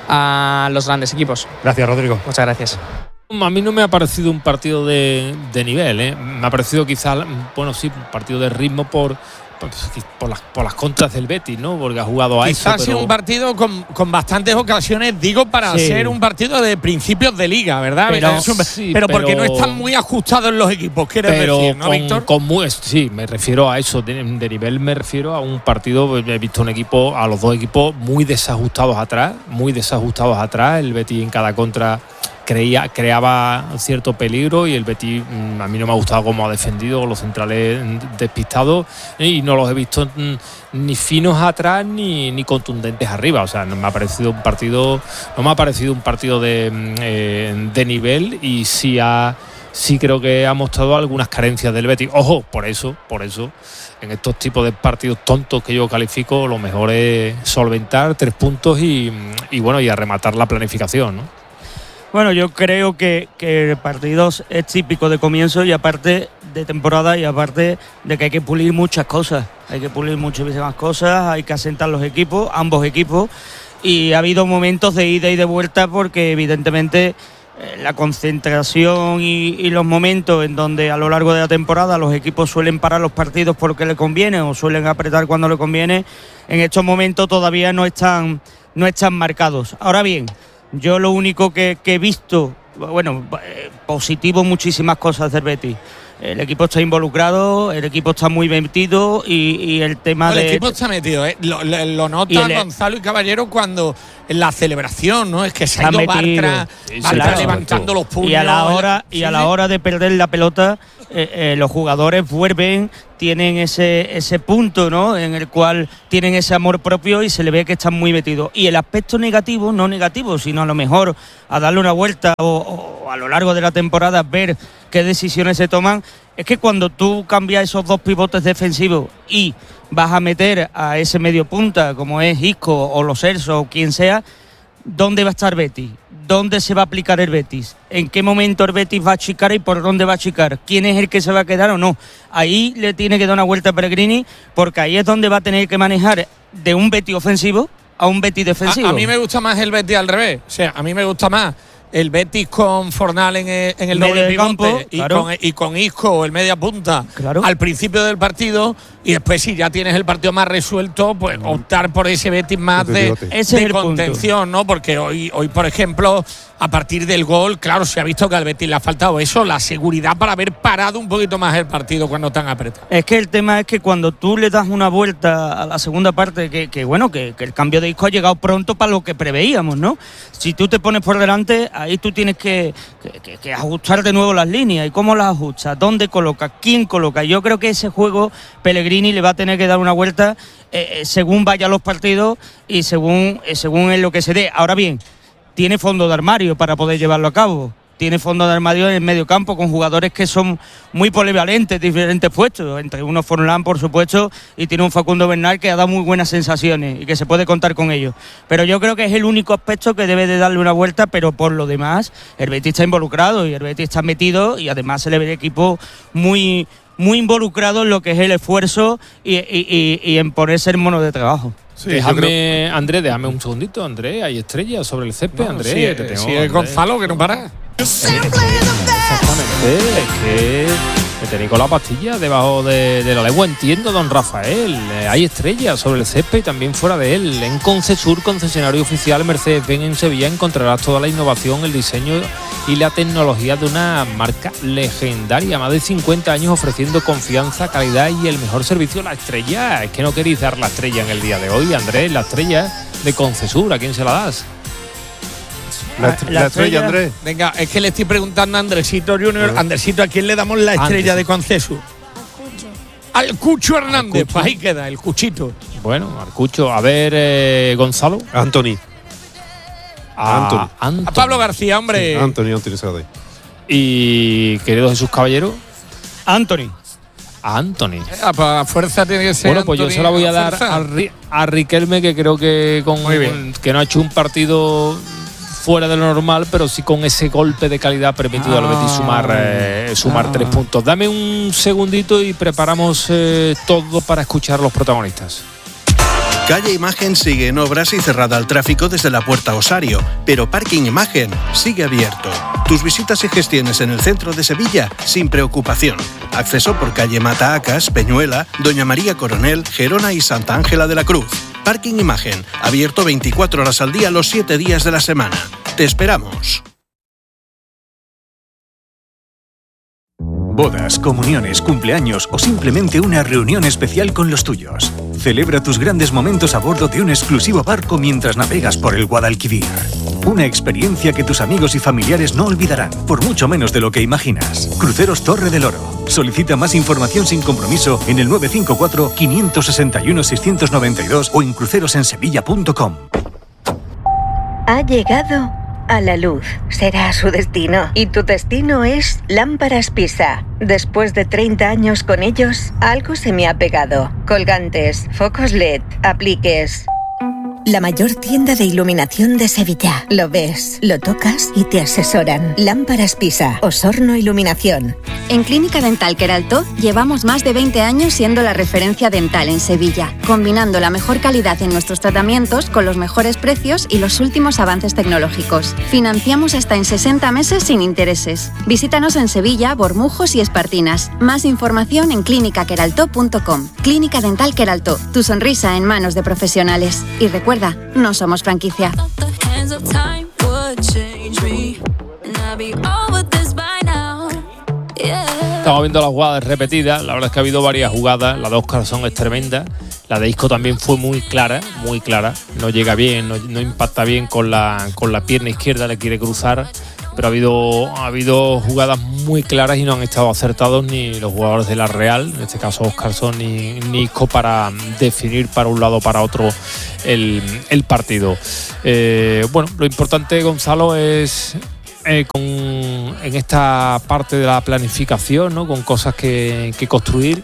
a los grandes equipos.
Gracias, Rodrigo.
Muchas gracias.
A mí no me ha parecido un partido de, de nivel, ¿eh? Me ha parecido quizás, bueno, sí, un partido de ritmo por, por, por, las, por las contras del Betis, ¿no? Porque ha jugado a
Quizás
eso.
ha sido
pero...
un partido con, con bastantes ocasiones, digo, para
sí.
ser un partido de principios de liga, ¿verdad?
Pero,
un,
sí,
pero porque
pero,
no están muy ajustados los equipos, quieres
pero
decir, ¿no,
con,
Víctor?
Con muy, sí, me refiero a eso. De, de nivel me refiero a un partido. He visto un equipo, a los dos equipos muy desajustados atrás, muy desajustados atrás. El Betis en cada contra creía, creaba cierto peligro, y el Betis mmm, a mí no me ha gustado cómo ha defendido, con los centrales despistados, y no los he visto mmm, ni finos atrás ni, ni contundentes arriba. O sea, no me ha parecido un partido, no me ha parecido un partido de, eh, de nivel, y sí ha sí creo que ha mostrado algunas carencias del Betis. Ojo, por eso, por eso, en estos tipos de partidos tontos que yo califico, lo mejor es solventar tres puntos y, y bueno, y a rematar la planificación, ¿no?
Bueno, yo creo que, que el partido es típico de comienzo y aparte de temporada, y aparte de que hay que pulir muchas cosas. Hay que pulir muchísimas cosas, hay que asentar los equipos, ambos equipos, y ha habido momentos de ida y de vuelta porque evidentemente eh, la concentración y, y los momentos en donde a lo largo de la temporada los equipos suelen parar los partidos porque le conviene o suelen apretar cuando le conviene, en estos momentos todavía no están, no están marcados. Ahora bien, yo lo único que, que he visto, bueno, eh, positivo muchísimas cosas del Betis. El equipo está involucrado, el equipo está muy metido y, y el tema
el
de...
El equipo está metido, ¿eh? Lo, lo, lo nota el, Gonzalo y Caballero cuando en la celebración, ¿no? Es que se ha ido Bartra, sí, Bartra claro, levantando los puños.
Y a la hora, y a la hora de perder la pelota, eh, eh, los jugadores vuelven, tienen ese, ese punto, ¿no? En el cual tienen ese amor propio y se le ve que están muy metidos. Y el aspecto negativo, no negativo, sino a lo mejor a darle una vuelta o, o a lo largo de la temporada ver qué decisiones se toman, es que cuando tú cambias esos dos pivotes defensivos y vas a meter a ese medio punta, como es Isco o Lo Celso o quien sea, ¿dónde va a estar Betis? ¿Dónde se va a aplicar el Betis? ¿En qué momento el Betis va a achicar y por dónde va a achicar? ¿Quién es el que se va a quedar o no? Ahí le tiene que dar una vuelta a Pellegrini, porque ahí es donde va a tener que manejar de un Betis ofensivo a un Betis defensivo.
A, a mí me gusta más el Betis al revés. O sea, a mí me gusta más el Betis con Fornal en el, en el doble pivote y, claro. con, y con Isco, el media punta, claro. al principio del partido, y después si ya tienes el partido más resuelto, pues optar por ese Betis más de, de contención, punto. ¿no? Porque hoy, hoy, por ejemplo, a partir del gol, claro, se ha visto que al Betis le ha faltado eso, la seguridad para haber parado un poquito más el partido cuando están apretados.
Es que el tema es que cuando tú le das una vuelta a la segunda parte, que, que bueno, que, que el cambio de Isco ha llegado pronto para lo que preveíamos, ¿no? Si tú te pones por delante, ahí tú tienes que, que, que ajustar de nuevo las líneas. ¿Y cómo las ajustas? ¿Dónde colocas? ¿Quién coloca? Yo creo que ese juego Pellegrini le va a tener que dar una vuelta eh, según vayan los partidos y según, eh, según es lo que se dé. Ahora bien, tiene fondo de armario para poder llevarlo a cabo. Tiene fondo de armario en el medio campo con jugadores que son muy polivalentes, diferentes puestos. Entre uno Forlán, por supuesto, y tiene un Facundo Bernal que ha dado muy buenas sensaciones y que se puede contar con ellos. Pero yo creo que es el único aspecto que debe de darle una vuelta, pero por lo demás, el Betis está involucrado y el Betis está metido y además se le ve el equipo muy, muy involucrado en lo que es el esfuerzo y, y, y, y en ponerse el mono de trabajo.
Sí, déjame, Andrés, déjame un segundito, Andrés, hay estrellas sobre el césped, no, Andrés.
Sí, te tengo, sí, es Gonzalo, que no para.
Exactamente, es que me tenéis con la pastilla debajo de, de la lengua, entiendo, don Rafael. Eh, hay estrellas sobre el césped y también fuera de él. En Concesur, concesionario oficial Mercedes-Benz en Sevilla, encontrarás toda la innovación, el diseño y la tecnología de una marca legendaria. Más de cincuenta años ofreciendo confianza, calidad y el mejor servicio. La estrella, es que no queréis dar la estrella en el día de hoy, Andrés, la estrella de Concesur, ¿a quién se la das?
La, est- la, la estrella, estrella, Andrés.
Venga, es que le estoy preguntando a Andresito Junior. Uh-huh. Andresito, ¿a quién le damos la estrella Antes. de Concesur? Al Cucho. Al Cucho Hernández. Al Cucho. Pues ahí queda, el Cuchito.
Bueno, al Cucho. A ver, eh, Gonzalo.
Anthony.
A, Anthony. Anthony. A Pablo García, hombre.
Sí, Anthony, Anthony Sade.
Y querido Jesús Caballero.
Anthony.
A Anthony.
A, a fuerza tiene que ser.
Bueno, pues
Anthony,
yo se la voy a, a dar a, a Riquelme, que creo que con que no ha hecho un partido fuera de lo normal, pero sí con ese golpe de calidad ha permitido ah, al Betis sumar, eh, sumar ah. tres puntos. Dame un segundito y preparamos eh, todo para escuchar a los protagonistas.
Calle Imagen sigue en obras y cerrada al tráfico desde la Puerta Osario, pero Parking Imagen sigue abierto. Tus visitas y gestiones en el centro de Sevilla sin preocupación. Acceso por calle Matahacas, Peñuela, Doña María Coronel, Gerona y Santa Ángela de la Cruz. Parking Imagen, abierto veinticuatro horas al día los siete días de la semana. Te esperamos.
Bodas, comuniones, cumpleaños o simplemente una reunión especial con los tuyos. Celebra tus grandes momentos a bordo de un exclusivo barco mientras navegas por el Guadalquivir. Una experiencia que tus amigos y familiares no olvidarán, por mucho menos de lo que imaginas. Cruceros Torre del Oro. Solicita más información sin compromiso en el nueve cinco cuatro, cinco seis uno, seis nueve dos o en crucerosensevilla punto com.
Ha llegado a la luz. Será su destino. Y tu destino es Lámparas Pisa. Después de treinta años con ellos, algo se me ha pegado. Colgantes, focos L E D, apliques. la mayor tienda de iluminación de Sevilla. Lo ves, lo tocas y te asesoran. Lámparas Pisa, Osorno Iluminación.
En Clínica Dental Queraltó llevamos más de veinte años siendo la referencia dental en Sevilla, combinando la mejor calidad en nuestros tratamientos con los mejores precios y los últimos avances tecnológicos. Financiamos hasta en sesenta meses sin intereses. Visítanos en Sevilla, Bormujos y Espartinas. Más información en clínica queraltó punto com. Clínica Dental Queraltó, tu sonrisa en manos de profesionales. Y recuerda, no somos franquicia.
Estamos viendo las jugadas repetidas. La verdad es que ha habido varias jugadas. La de Óscarson es tremenda. La de Isco también fue muy clara, muy clara. No llega bien, no, no impacta bien con la, con la pierna izquierda, le quiere cruzar. Pero ha habido, ha habido jugadas muy claras y no han estado acertados ni los jugadores de la Real, en este caso Óscarson ni, ni Isco, para definir para un lado o para otro el, el partido. Eh, bueno, lo importante, Gonzalo, es... Eh, con, en esta parte de la planificación, ¿no? Con cosas que, que construir,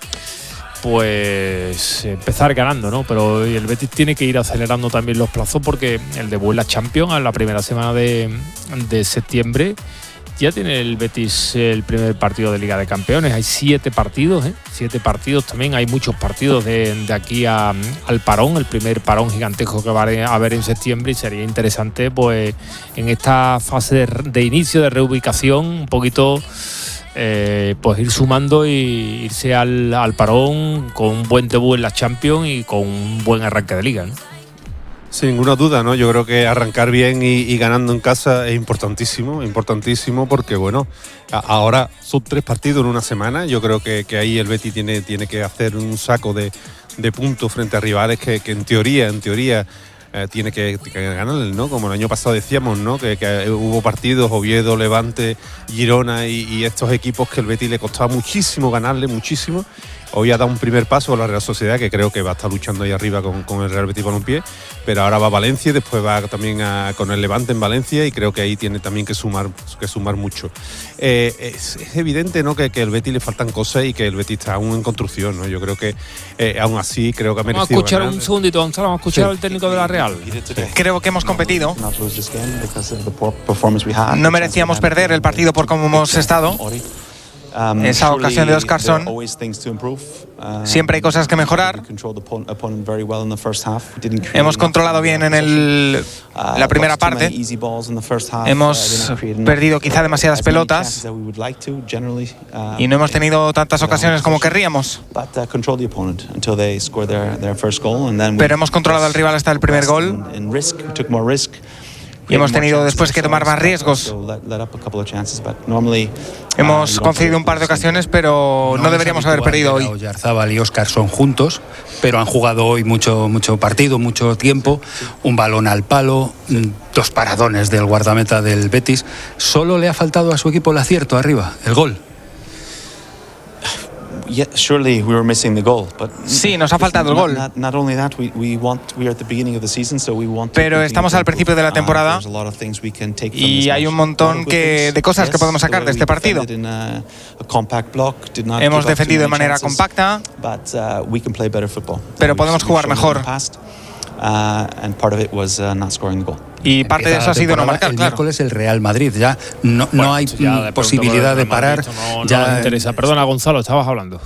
pues empezar ganando, ¿no? Pero el Betis tiene que ir acelerando también los plazos, porque el debut en la Champions, en la primera semana de, de septiembre, ya tiene el Betis el primer partido de Liga de Campeones. Hay siete partidos, ¿eh? Siete partidos también. Hay muchos partidos de, de aquí a, al parón, el primer parón gigantesco que va a haber en septiembre, y sería interesante, pues, en esta fase de, de inicio, de reubicación, un poquito, eh, pues ir sumando y irse al, al parón con un buen debut en la Champions y con un buen arranque de Liga, ¿no?
Sin ninguna duda, ¿no? Yo creo que arrancar bien y, y ganando en casa es importantísimo, importantísimo porque, bueno, a, ahora son tres partidos en una semana. Yo creo que, que ahí el Betis tiene, tiene que hacer un saco de, de puntos frente a rivales que, que en teoría, en teoría, eh, tiene que, que ganarle, ¿no? Como el año pasado decíamos, ¿no? Que, que hubo partidos, Oviedo, Levante, Girona y, y estos equipos que el Betis le costaba muchísimo ganarle, muchísimo. Hoy ha dado un primer paso a la Real Sociedad, que creo que va a estar luchando ahí arriba con, con el Real Betis Balompié, pero ahora va a Valencia y después va también a, con el Levante en Valencia, y creo que ahí tiene también que sumar, que sumar mucho. Eh, es, es evidente, ¿no? que, que al Betis le faltan cosas y que el Betis está aún en construcción, ¿no? Yo creo que eh, aún así creo que ha merecido.
Vamos a escuchar
ganar.
Un segundito, Gonzalo, vamos a escuchar
Sí.
al técnico de la Real.
Creo que hemos competido. No merecíamos perder el partido por cómo hemos estado. Esa ocasión de Óscarson, siempre hay cosas que mejorar. Hemos controlado bien en el, la primera parte. Hemos perdido quizá demasiadas pelotas y no hemos tenido tantas ocasiones como querríamos. Pero hemos controlado al rival hasta el primer gol. Y hemos tenido después que tomar más riesgos. Hemos concedido un par de ocasiones, pero no, no deberíamos haber perdido hoy.
Oyarzábal y Óscarson juntos, pero han jugado hoy mucho, mucho partido, mucho tiempo. Un balón al palo, dos paradones del guardameta del Betis. Solo le ha faltado a su equipo el acierto arriba, el gol.
Sí, nos ha faltado el gol. Pero estamos al principio de la temporada y hay un montón que, de cosas que podemos sacar de este partido. Hemos defendido de manera compacta, pero podemos jugar mejor. Y parte de eso ha sido no marcar,
el
claro.
miércoles el Real Madrid, ya no,
Bueno,
no hay
ya de
posibilidad de parar.
Madrid, no,
ya
no nos interesa. Perdona, Gonzalo, estabas hablando.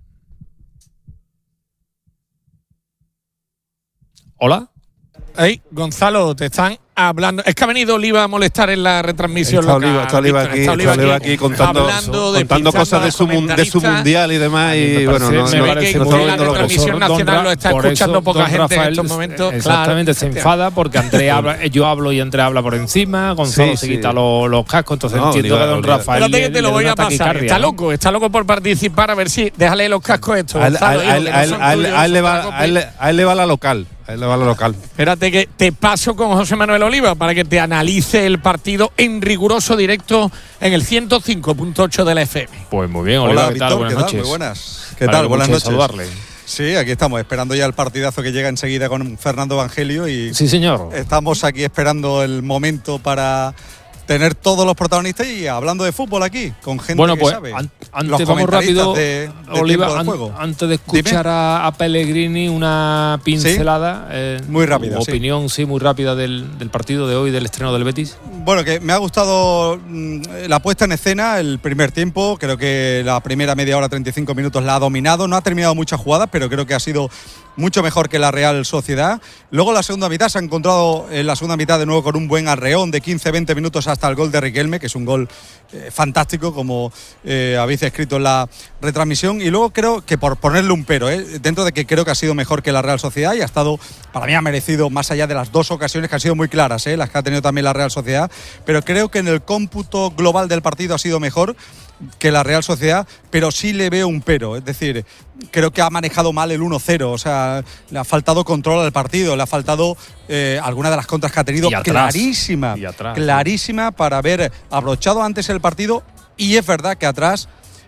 ¿Hola?
Hey, Gonzalo, te están hablando. Es que ha venido Oliva a molestar en la retransmisión
Está
local.
Oliva, está Oliva aquí,
Está
está Oliva aquí contando,
hablando,
contando cosas de su, mun- de su mundial y demás. Y bueno, no,
se
no,
ve
no,
que
no,
en
no,
la
no, no,
retransmisión
Don
nacional
Ra-
lo está
por
escuchando
eso,
poca
Don
gente
Rafael,
en estos momentos.
Exactamente,
Claro.
se enfada porque André habla, yo hablo y André habla por encima, Gonzalo
Sí,
se
sí.
quita los, los cascos, entonces
No,
entiendo
Oliva,
que Don
Oliva.
Rafael
Espérate que
le-
te lo
le
voy
da
a
una
pasar.
taquicardia,
Está
¿no?
loco, está loco por participar. A ver si déjale los cascos estos.
A él-
Gonzalo,
a él-
hijo,
a él-
que no
a él-
son
a él-
tuyos,
a él le
son
va-
para
a él- a él le va la local. A él le va la local.
Espérate que te paso con José Manuel Oliva para que te analice el partido en riguroso directo en el ciento cinco punto ocho de la F M.
Pues muy bien, Oliva,
Hola,
¿qué tal?
Víctor,
Buenas
¿qué tal?
noches.
Muy buenas. ¿Qué
Vale,
tal? Buenas
mucho
noches.
saludarle.
Sí, aquí estamos esperando ya el partidazo que llega enseguida con Fernando Evangelio y
Sí, señor.
estamos aquí esperando el momento para tener todos los protagonistas y hablando de fútbol aquí, con gente
bueno,
que
pues,
sabe.
An
Los
antes vamos rápido,
de, de
Oliva,
de
an
juego.
antes de escuchar a, a Pellegrini, una pincelada.
¿Sí?
Eh,
muy rápida.
Opinión, sí, sí muy rápida del, del partido de hoy, del estreno del Betis.
Bueno, que me ha gustado mmm, la puesta en escena, el primer tiempo. Creo que la primera media hora, treinta y cinco minutos, la ha dominado. No ha terminado muchas jugadas, pero creo que ha sido mucho mejor que la Real Sociedad. Luego la segunda mitad se ha encontrado en la segunda mitad de nuevo con un buen arreón de quince a veinte minutos hasta el gol de Riquelme, que es un gol eh, fantástico, como eh, habéis escrito en la retransmisión. Y luego creo que, por ponerle un pero, eh, dentro de que creo que ha sido mejor que la Real Sociedad y ha estado, para mí ha merecido, más allá de las dos ocasiones que han sido muy claras, eh, las que ha tenido también la Real Sociedad, pero creo que en el cómputo global del partido ha sido mejor que la Real Sociedad, pero sí le veo un pero, es decir, creo que ha manejado mal el uno cero, o sea, le ha faltado control al partido, le ha faltado eh, alguna de las contras que ha tenido,
y atrás,
clarísima,
y atrás,
clarísima sí. Para haber abrochado antes el partido, y es verdad que atrás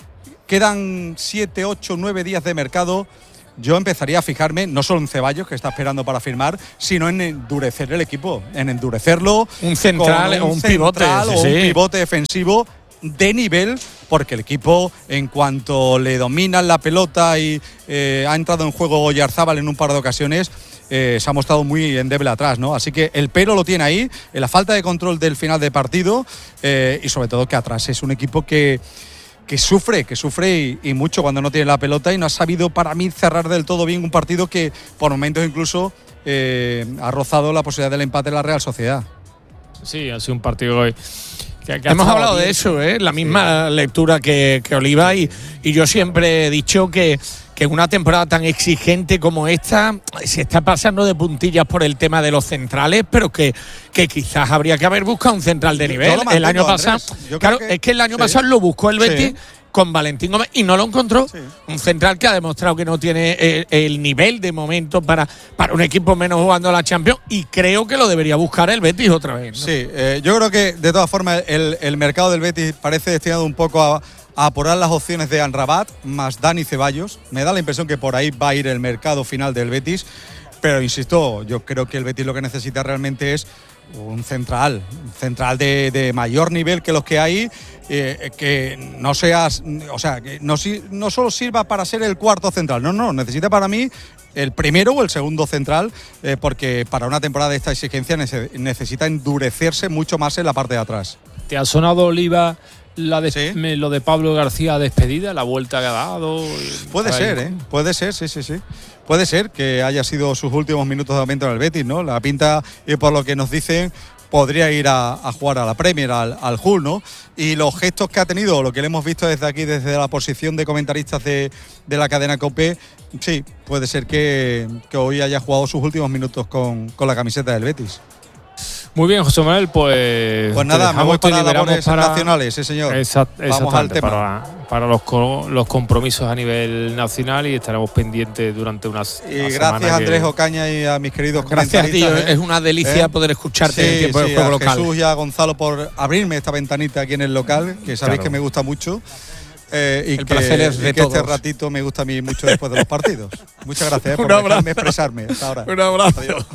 quedan siete, ocho, nueve días de mercado. Yo empezaría a fijarme no solo en Ceballos, que está esperando para firmar, sino en endurecer el equipo, en endurecerlo.
Un central
o
un, un pivote.
O
sí,
un
sí.
pivote defensivo de nivel, porque el equipo, en cuanto le dominan la pelota y eh, ha entrado en juego Oyarzábal en un par de ocasiones, eh, se ha mostrado muy endeble atrás, ¿no? Así que el pero lo tiene ahí, en la falta de control del final de partido eh, y sobre todo que atrás es un equipo que que sufre, que sufre y, y mucho cuando no tiene la pelota y no ha sabido para mí cerrar del todo bien un partido que por momentos incluso eh, ha rozado la posibilidad del empate en la Real Sociedad.
Sí, ha sido un partido hoy.
Que, que Hemos hablado bien. de eso, ¿eh? La misma sí. lectura que, que Oliva y, y yo siempre he dicho que, que en una temporada tan exigente como esta se está pasando de puntillas por el tema de los centrales, pero que, que quizás habría que haber buscado un central de nivel. Mantengo, el año pasado, claro, que, es que el año sí. pasado lo buscó el Betis. Sí. Con Valentín Gómez y no lo encontró. Sí. Un central que ha demostrado que no tiene el, el nivel de momento para, para un equipo menos jugando a la Champions, y creo que lo debería buscar el Betis otra vez, ¿no?
Sí, eh, yo creo que de todas formas el, el mercado del Betis parece destinado un poco a, a apurar las opciones de Amrabat más Dani Ceballos. Me da la impresión que por ahí va a ir el mercado final del Betis, pero insisto, yo creo que el Betis lo que necesita realmente es un central, un central de, de mayor nivel que los que hay, eh, que no seas, o sea, que no, no solo sirva para ser el cuarto central, no, no, necesita para mí el primero o el segundo central, eh, porque para una temporada de esta exigencia necesita endurecerse mucho más en la parte de atrás.
¿Te ha sonado, Oliva, la de, ¿Sí? me, lo de Pablo García despedida, la vuelta que ha dado?
Puede ser, ¿eh? Puede ser, sí, sí, sí. Puede ser que haya sido sus últimos minutos de aumento en el Betis, ¿no? La pinta, y por lo que nos dicen, podría ir a, a jugar a la Premier, al, al Hull, ¿no? Y los gestos que ha tenido, lo que le hemos visto desde aquí, desde la posición de comentaristas de, de la cadena COPE, sí, puede ser que, que hoy haya jugado sus últimos minutos con, con la camiseta del Betis.
Muy bien, José Manuel, pues...
Pues nada, me voy para labores para, nacionales, sí señor.
Exact, Vamos al tema. Para, para los, los compromisos a nivel nacional, y estaremos pendientes durante unas
Y una gracias a Andrés que... Ocaña y a mis queridos
gracias
comentaristas.
Gracias, tío, ¿eh? Es una delicia ¿Eh? poder escucharte
sí,
en tiempo
sí,
del juego
a
local.
Jesús y a Gonzalo por abrirme esta ventanita aquí en el local, que sabéis claro. que me gusta mucho. Eh, y
el
que,
placer es de
y que
todos.
este ratito me gusta a mí mucho después de los partidos. Muchas gracias eh, por dejarme expresarme hasta ahora.
Un abrazo. Adiós.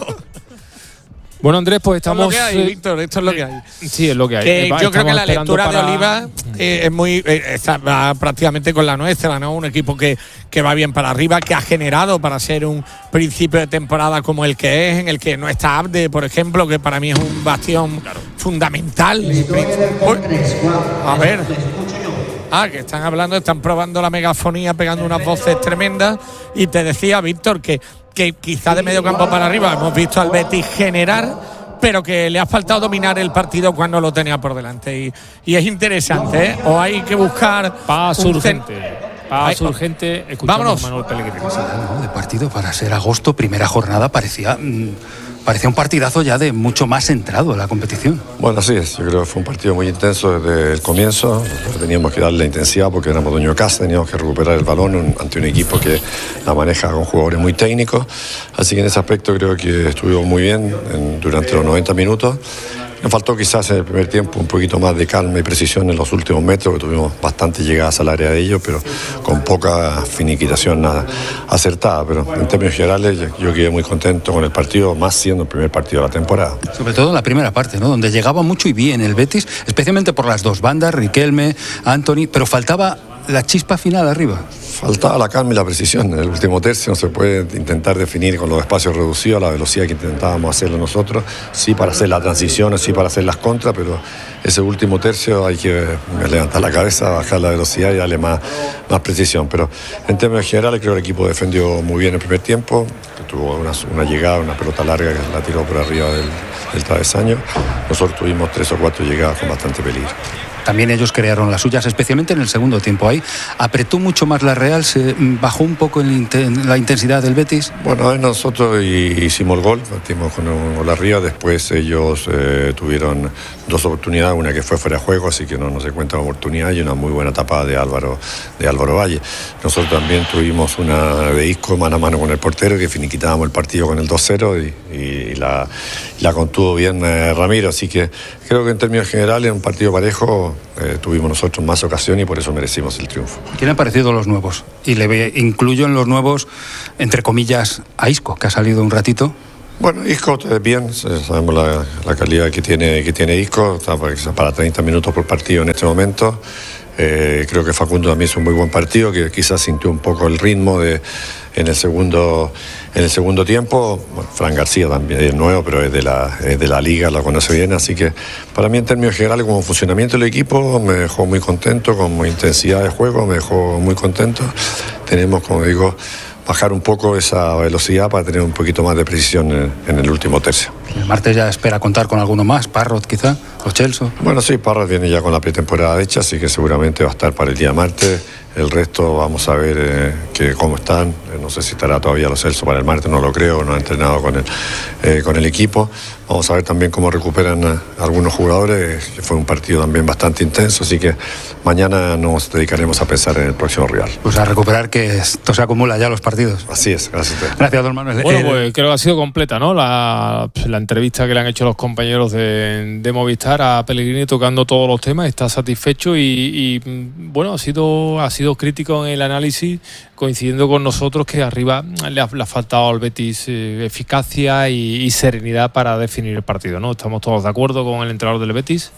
Bueno, Andrés, pues estamos...
Esto es lo que hay, Víctor, esto es lo que hay.
Sí, es lo que hay.
Que yo creo que la lectura
para...
de Oliva eh, es muy eh, está prácticamente con la nuestra, ¿no? Un equipo que, que va bien para arriba, que ha generado para ser un principio de temporada como el que es, en el que no está Abde, por ejemplo, que para mí es un bastión claro. fundamental. Uy, a ver... Ah, que están hablando, están probando la megafonía, pegando unas voces tremendas. Y te decía, Víctor, que, que quizá de medio campo para arriba hemos visto al Betis generar, pero que le ha faltado dominar el partido cuando lo tenía por delante. Y, y es interesante, ¿eh? O hay que buscar...
Paso urgente. Paso urgente. Escuchamos
Vámonos.
a Manuel Pellegrini.
No, de partido para ser agosto, primera jornada, parecía... Mmm, parecía un partidazo ya de mucho más centrado en la competición.
Bueno, así es. Yo creo que fue un partido muy intenso desde el comienzo. Nosotros teníamos que darle intensidad porque éramos dueños de casa, teníamos que recuperar el balón un, ante un equipo que la maneja con jugadores muy técnicos. Así que en ese aspecto creo que estuvo muy bien en, durante los noventa minutos. Me faltó quizás en el primer tiempo un poquito más de calma y precisión en los últimos metros, que tuvimos bastantes llegadas al área de ellos, pero con poca finiquitación nada acertada. Pero en términos generales yo quedé muy contento con el partido, más siendo el primer partido de la temporada.
Sobre todo en la primera parte, ¿no? Donde llegaba mucho y bien el Betis, especialmente por las dos bandas, Riquelme, Anthony, pero faltaba la chispa final arriba.
Faltaba la calma y la precisión. En el último tercio no se puede intentar definir con los espacios reducidos a la velocidad que intentábamos hacerlo nosotros, sí para hacer las transiciones, sí para hacer las contras, pero ese último tercio hay que levantar la cabeza, bajar la velocidad y darle más, más precisión. Pero en términos generales creo que el equipo defendió muy bien el primer tiempo, que tuvo una, una llegada, una pelota larga que la tiró por arriba del, del travesaño. Nosotros tuvimos tres o cuatro llegadas con bastante peligro.
También ellos crearon las suyas, especialmente en el segundo tiempo. Ahí apretó mucho más la Real, se bajó un poco en la intensidad del Betis.
Bueno, nosotros hicimos el gol, partimos con un gol arriba, después ellos eh, tuvieron dos oportunidades, una que fue fuera de juego, así que no, no se cuenta la oportunidad, y una muy buena tapada de Álvaro, de Álvaro Valle. Nosotros también tuvimos una de Isco mano a mano con el portero, que finiquitábamos el partido con el dos cero y, y la, la contuvo bien eh, Ramiro, así que creo que en términos generales un partido parejo. Eh, tuvimos nosotros más ocasiones y por eso merecimos el triunfo.
¿Qué le han parecido los nuevos? Y le incluyo en los nuevos, entre comillas, a Isco, que ha salido un ratito.
Bueno, Isco es bien, sabemos la, la calidad que tiene, que tiene Isco, está para treinta minutos por partido en este momento. Eh, creo que Facundo también hizo un muy buen partido, que quizás sintió un poco el ritmo de, en, el segundo, en el segundo tiempo. Bueno, Fran García también es nuevo, pero es de, la, es de la liga, lo conoce bien, así que para mí en términos generales como funcionamiento del equipo me dejó muy contento, como intensidad de juego me dejó muy contento. Tenemos, como digo, bajar un poco esa velocidad para tener un poquito más de precisión en, en el último tercio.
El martes ya espera contar con alguno más, Parrot quizá, o Chelsea.
Bueno, sí, Parrot viene ya con la pretemporada hecha, así que seguramente va a estar para el día martes. El resto vamos a ver eh, que cómo están. Eh, no sé si estará todavía los Celso para el martes, no lo creo, no ha entrenado con el, eh, con el equipo. Vamos a ver también cómo recuperan a algunos jugadores, que fue un partido también bastante intenso, así que mañana nos dedicaremos a pensar en el próximo rival.
Pues a recuperar, que esto se acumula ya los partidos.
Así es, gracias.
Gracias, don Manuel.
Bueno, pues creo que ha sido completa, ¿no? La, la entrevista que le han hecho los compañeros de, de Movistar a Pellegrini, tocando todos los temas, está satisfecho y, y bueno, ha sido, ha sido crítico en el análisis, coincidiendo con nosotros que arriba le ha, le ha faltado al Betis eh, eficacia y, y serenidad para definir el partido, ¿no? ¿Estamos todos de acuerdo con el entrenador del Betis?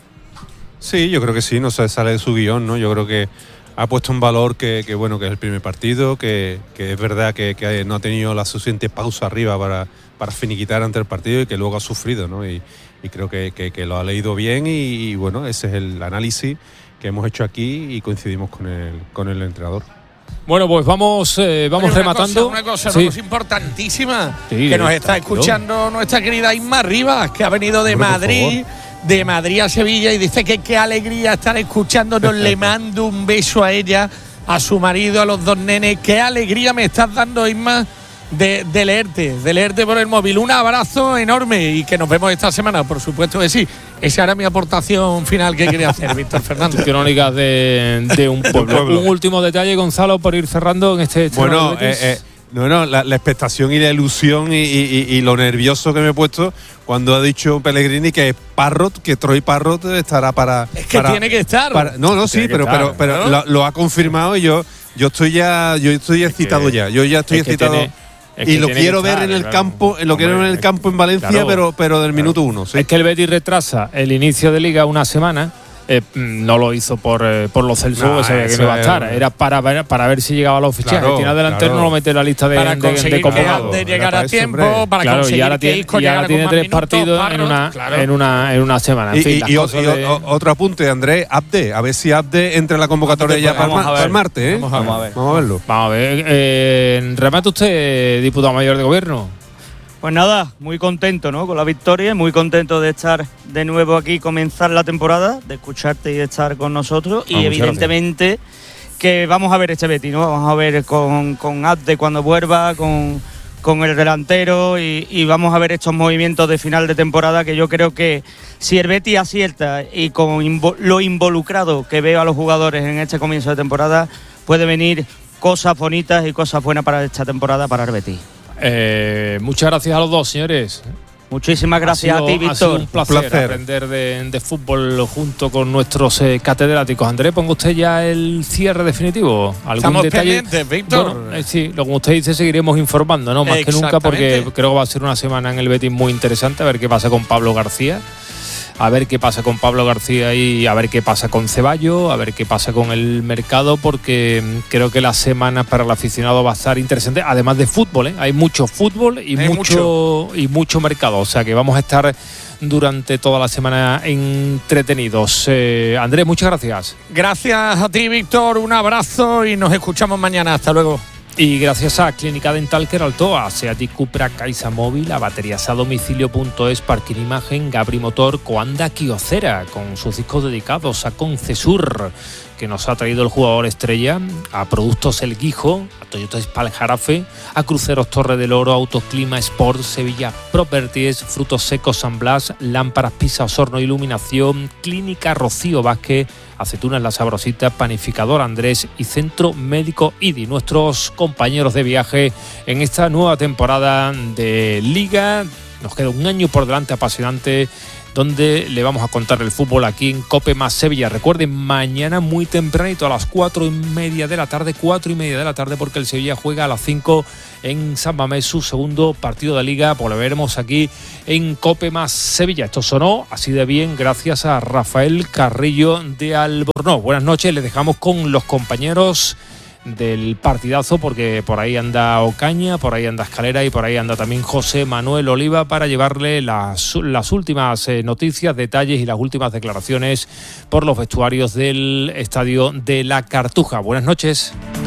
Sí, yo creo que sí, no se sale de su guión, ¿no? Yo creo que ha puesto un valor que, que bueno, que es el primer partido, que, que es verdad que, que no ha tenido la suficiente pausa arriba para, para finiquitar ante el partido y que luego ha sufrido, ¿no? Y, y creo que, que, que lo ha leído bien y, y bueno, ese es el análisis que hemos hecho aquí y coincidimos con el, con el entrenador.
Bueno, pues vamos, eh, vamos
una
rematando.
Cosa, una cosa,
sí.
una cosa importantísima,
sí,
que nos
está
está escuchando nuestra querida Inma Rivas, que ha venido de
Hombre,
Madrid, de Madrid a Sevilla, y dice que qué alegría estar escuchándonos. Le mando un beso a ella, a su marido, a los dos nenes. Qué alegría me estás dando, Inma, de, de leerte, de leerte por el móvil. Un abrazo enorme y que nos vemos esta semana, por supuesto que sí. Esa era mi aportación final que quería hacer, Víctor Fernández.
Crónicas de, de un pueblo. pueblo. Un último detalle, Gonzalo, por ir cerrando en este...
Bueno, eh, eh, no, no, la, la expectación y la ilusión y, y, y lo nervioso que me he puesto cuando ha dicho Pellegrini que Parrot, que Troy Parrot estará para...
Es que
para,
tiene que estar.
Para, no, no, sí, pero, pero, pero ¿no? lo, lo ha confirmado y yo, yo estoy ya, yo estoy excitado ya. Yo ya estoy excitado. Tiene, y lo quiero ver en el claro. campo, lo quiero ver en el campo en Valencia, claro, pero, pero del claro. minuto uno. ¿sí?
Es que el Betis retrasa el inicio de Liga una semana. Eh, no lo hizo por, eh, por los Celso, no, que sabía que no iba a estar. Era para ver, para ver si llegaba a los fichajes. Claro, Tiene delantero, claro. no lo mete en la lista de,
para
de,
conseguir
de convocados.
De llegar a tiempo, para
claro,
conseguir
y ahora tiene,
que
y ahora tiene tres
minutos,
partidos
Parrot,
en, una,
claro.
en, una, en una semana. En
y,
fin,
y, y, y de... otro apunte, Andrés, Abde. A ver si Abde entra en la convocatoria ya para, para el martes. ¿eh?
Vamos, a vamos a ver.
Vamos a verlo.
Vamos a ver. Eh, remate usted, diputado mayor de gobierno.
Pues nada, muy contento, ¿no? Con la victoria, muy contento de estar de nuevo aquí, comenzar la temporada, de escucharte y de estar con nosotros. Ah, y evidentemente gracias. Que vamos a ver este Betis, ¿no? Vamos a ver con, con Abde cuando vuelva, con, con el delantero y, y vamos a ver estos movimientos de final de temporada que yo creo que si el Betis acierta y con invo- lo involucrado que veo a los jugadores en este comienzo de temporada, puede venir cosas bonitas y cosas buenas para esta temporada para el Betis.
Eh, muchas gracias a los dos, señores.
Muchísimas gracias
sido,
a ti, Víctor.
Ha sido un placer,
un placer.
aprender de, de fútbol junto con nuestros eh, catedráticos. Andrés, ponga usted ya el cierre definitivo. ¿Algún
Estamos
detalle?
pendientes, Víctor.
Bueno, eh, sí, lo como usted dice, seguiremos informando, ¿no? Más que nunca, porque creo que va a ser una semana en el Betis muy interesante. A ver qué pasa con Pablo García. A ver qué pasa con Pablo García y a ver qué pasa con Ceballos, a ver qué pasa con el mercado, porque creo que la semana para el aficionado va a estar interesante, además de fútbol, ¿eh? Hay mucho fútbol y
Hay
mucho, mucho y mucho mercado, o sea que vamos a estar durante toda la semana entretenidos. Eh, Andrés, muchas gracias.
Gracias a ti, Víctor, un abrazo y nos escuchamos mañana. Hasta luego.
Y gracias a Clínica Dental Queraltoa, Seat Cupra, Caixa Móvil, a baterías a domicilio.es, Parking Imagen, Gabri Motor, Coanda Kyocera, con sus discos dedicados, a Concesur, que nos ha traído el jugador estrella, a Productos El Guijo, a Toyota Espal-Jarafe, a Cruceros Torre del Oro, Autos Clima Sport, Sevilla Properties, Frutos Secos San Blas, Lámparas Pisa Osorno Iluminación, Clínica Rocío Vázquez, Aceitunas La Sabrosita, Panificador Andrés y Centro Médico I D I, nuestros compañeros de viaje en esta nueva temporada de Liga. Nos queda un año por delante apasionante, donde le vamos a contar el fútbol aquí en Cope Más Sevilla. Recuerden, mañana muy tempranito, a las cuatro y media de la tarde, cuatro y media de la tarde, porque el Sevilla juega a las cinco en San Mamés, su segundo partido de Liga. Pues lo veremos aquí en Cope Más Sevilla. Esto sonó así de bien gracias a Rafael Carrillo de Albornoz. Buenas noches, les dejamos con los compañeros del partidazo, porque por ahí anda Ocaña, por ahí anda Escalera y por ahí anda también José Manuel Oliva para llevarle las, las últimas eh, noticias, detalles y las últimas declaraciones por los vestuarios del Estadio de la Cartuja. Buenas noches.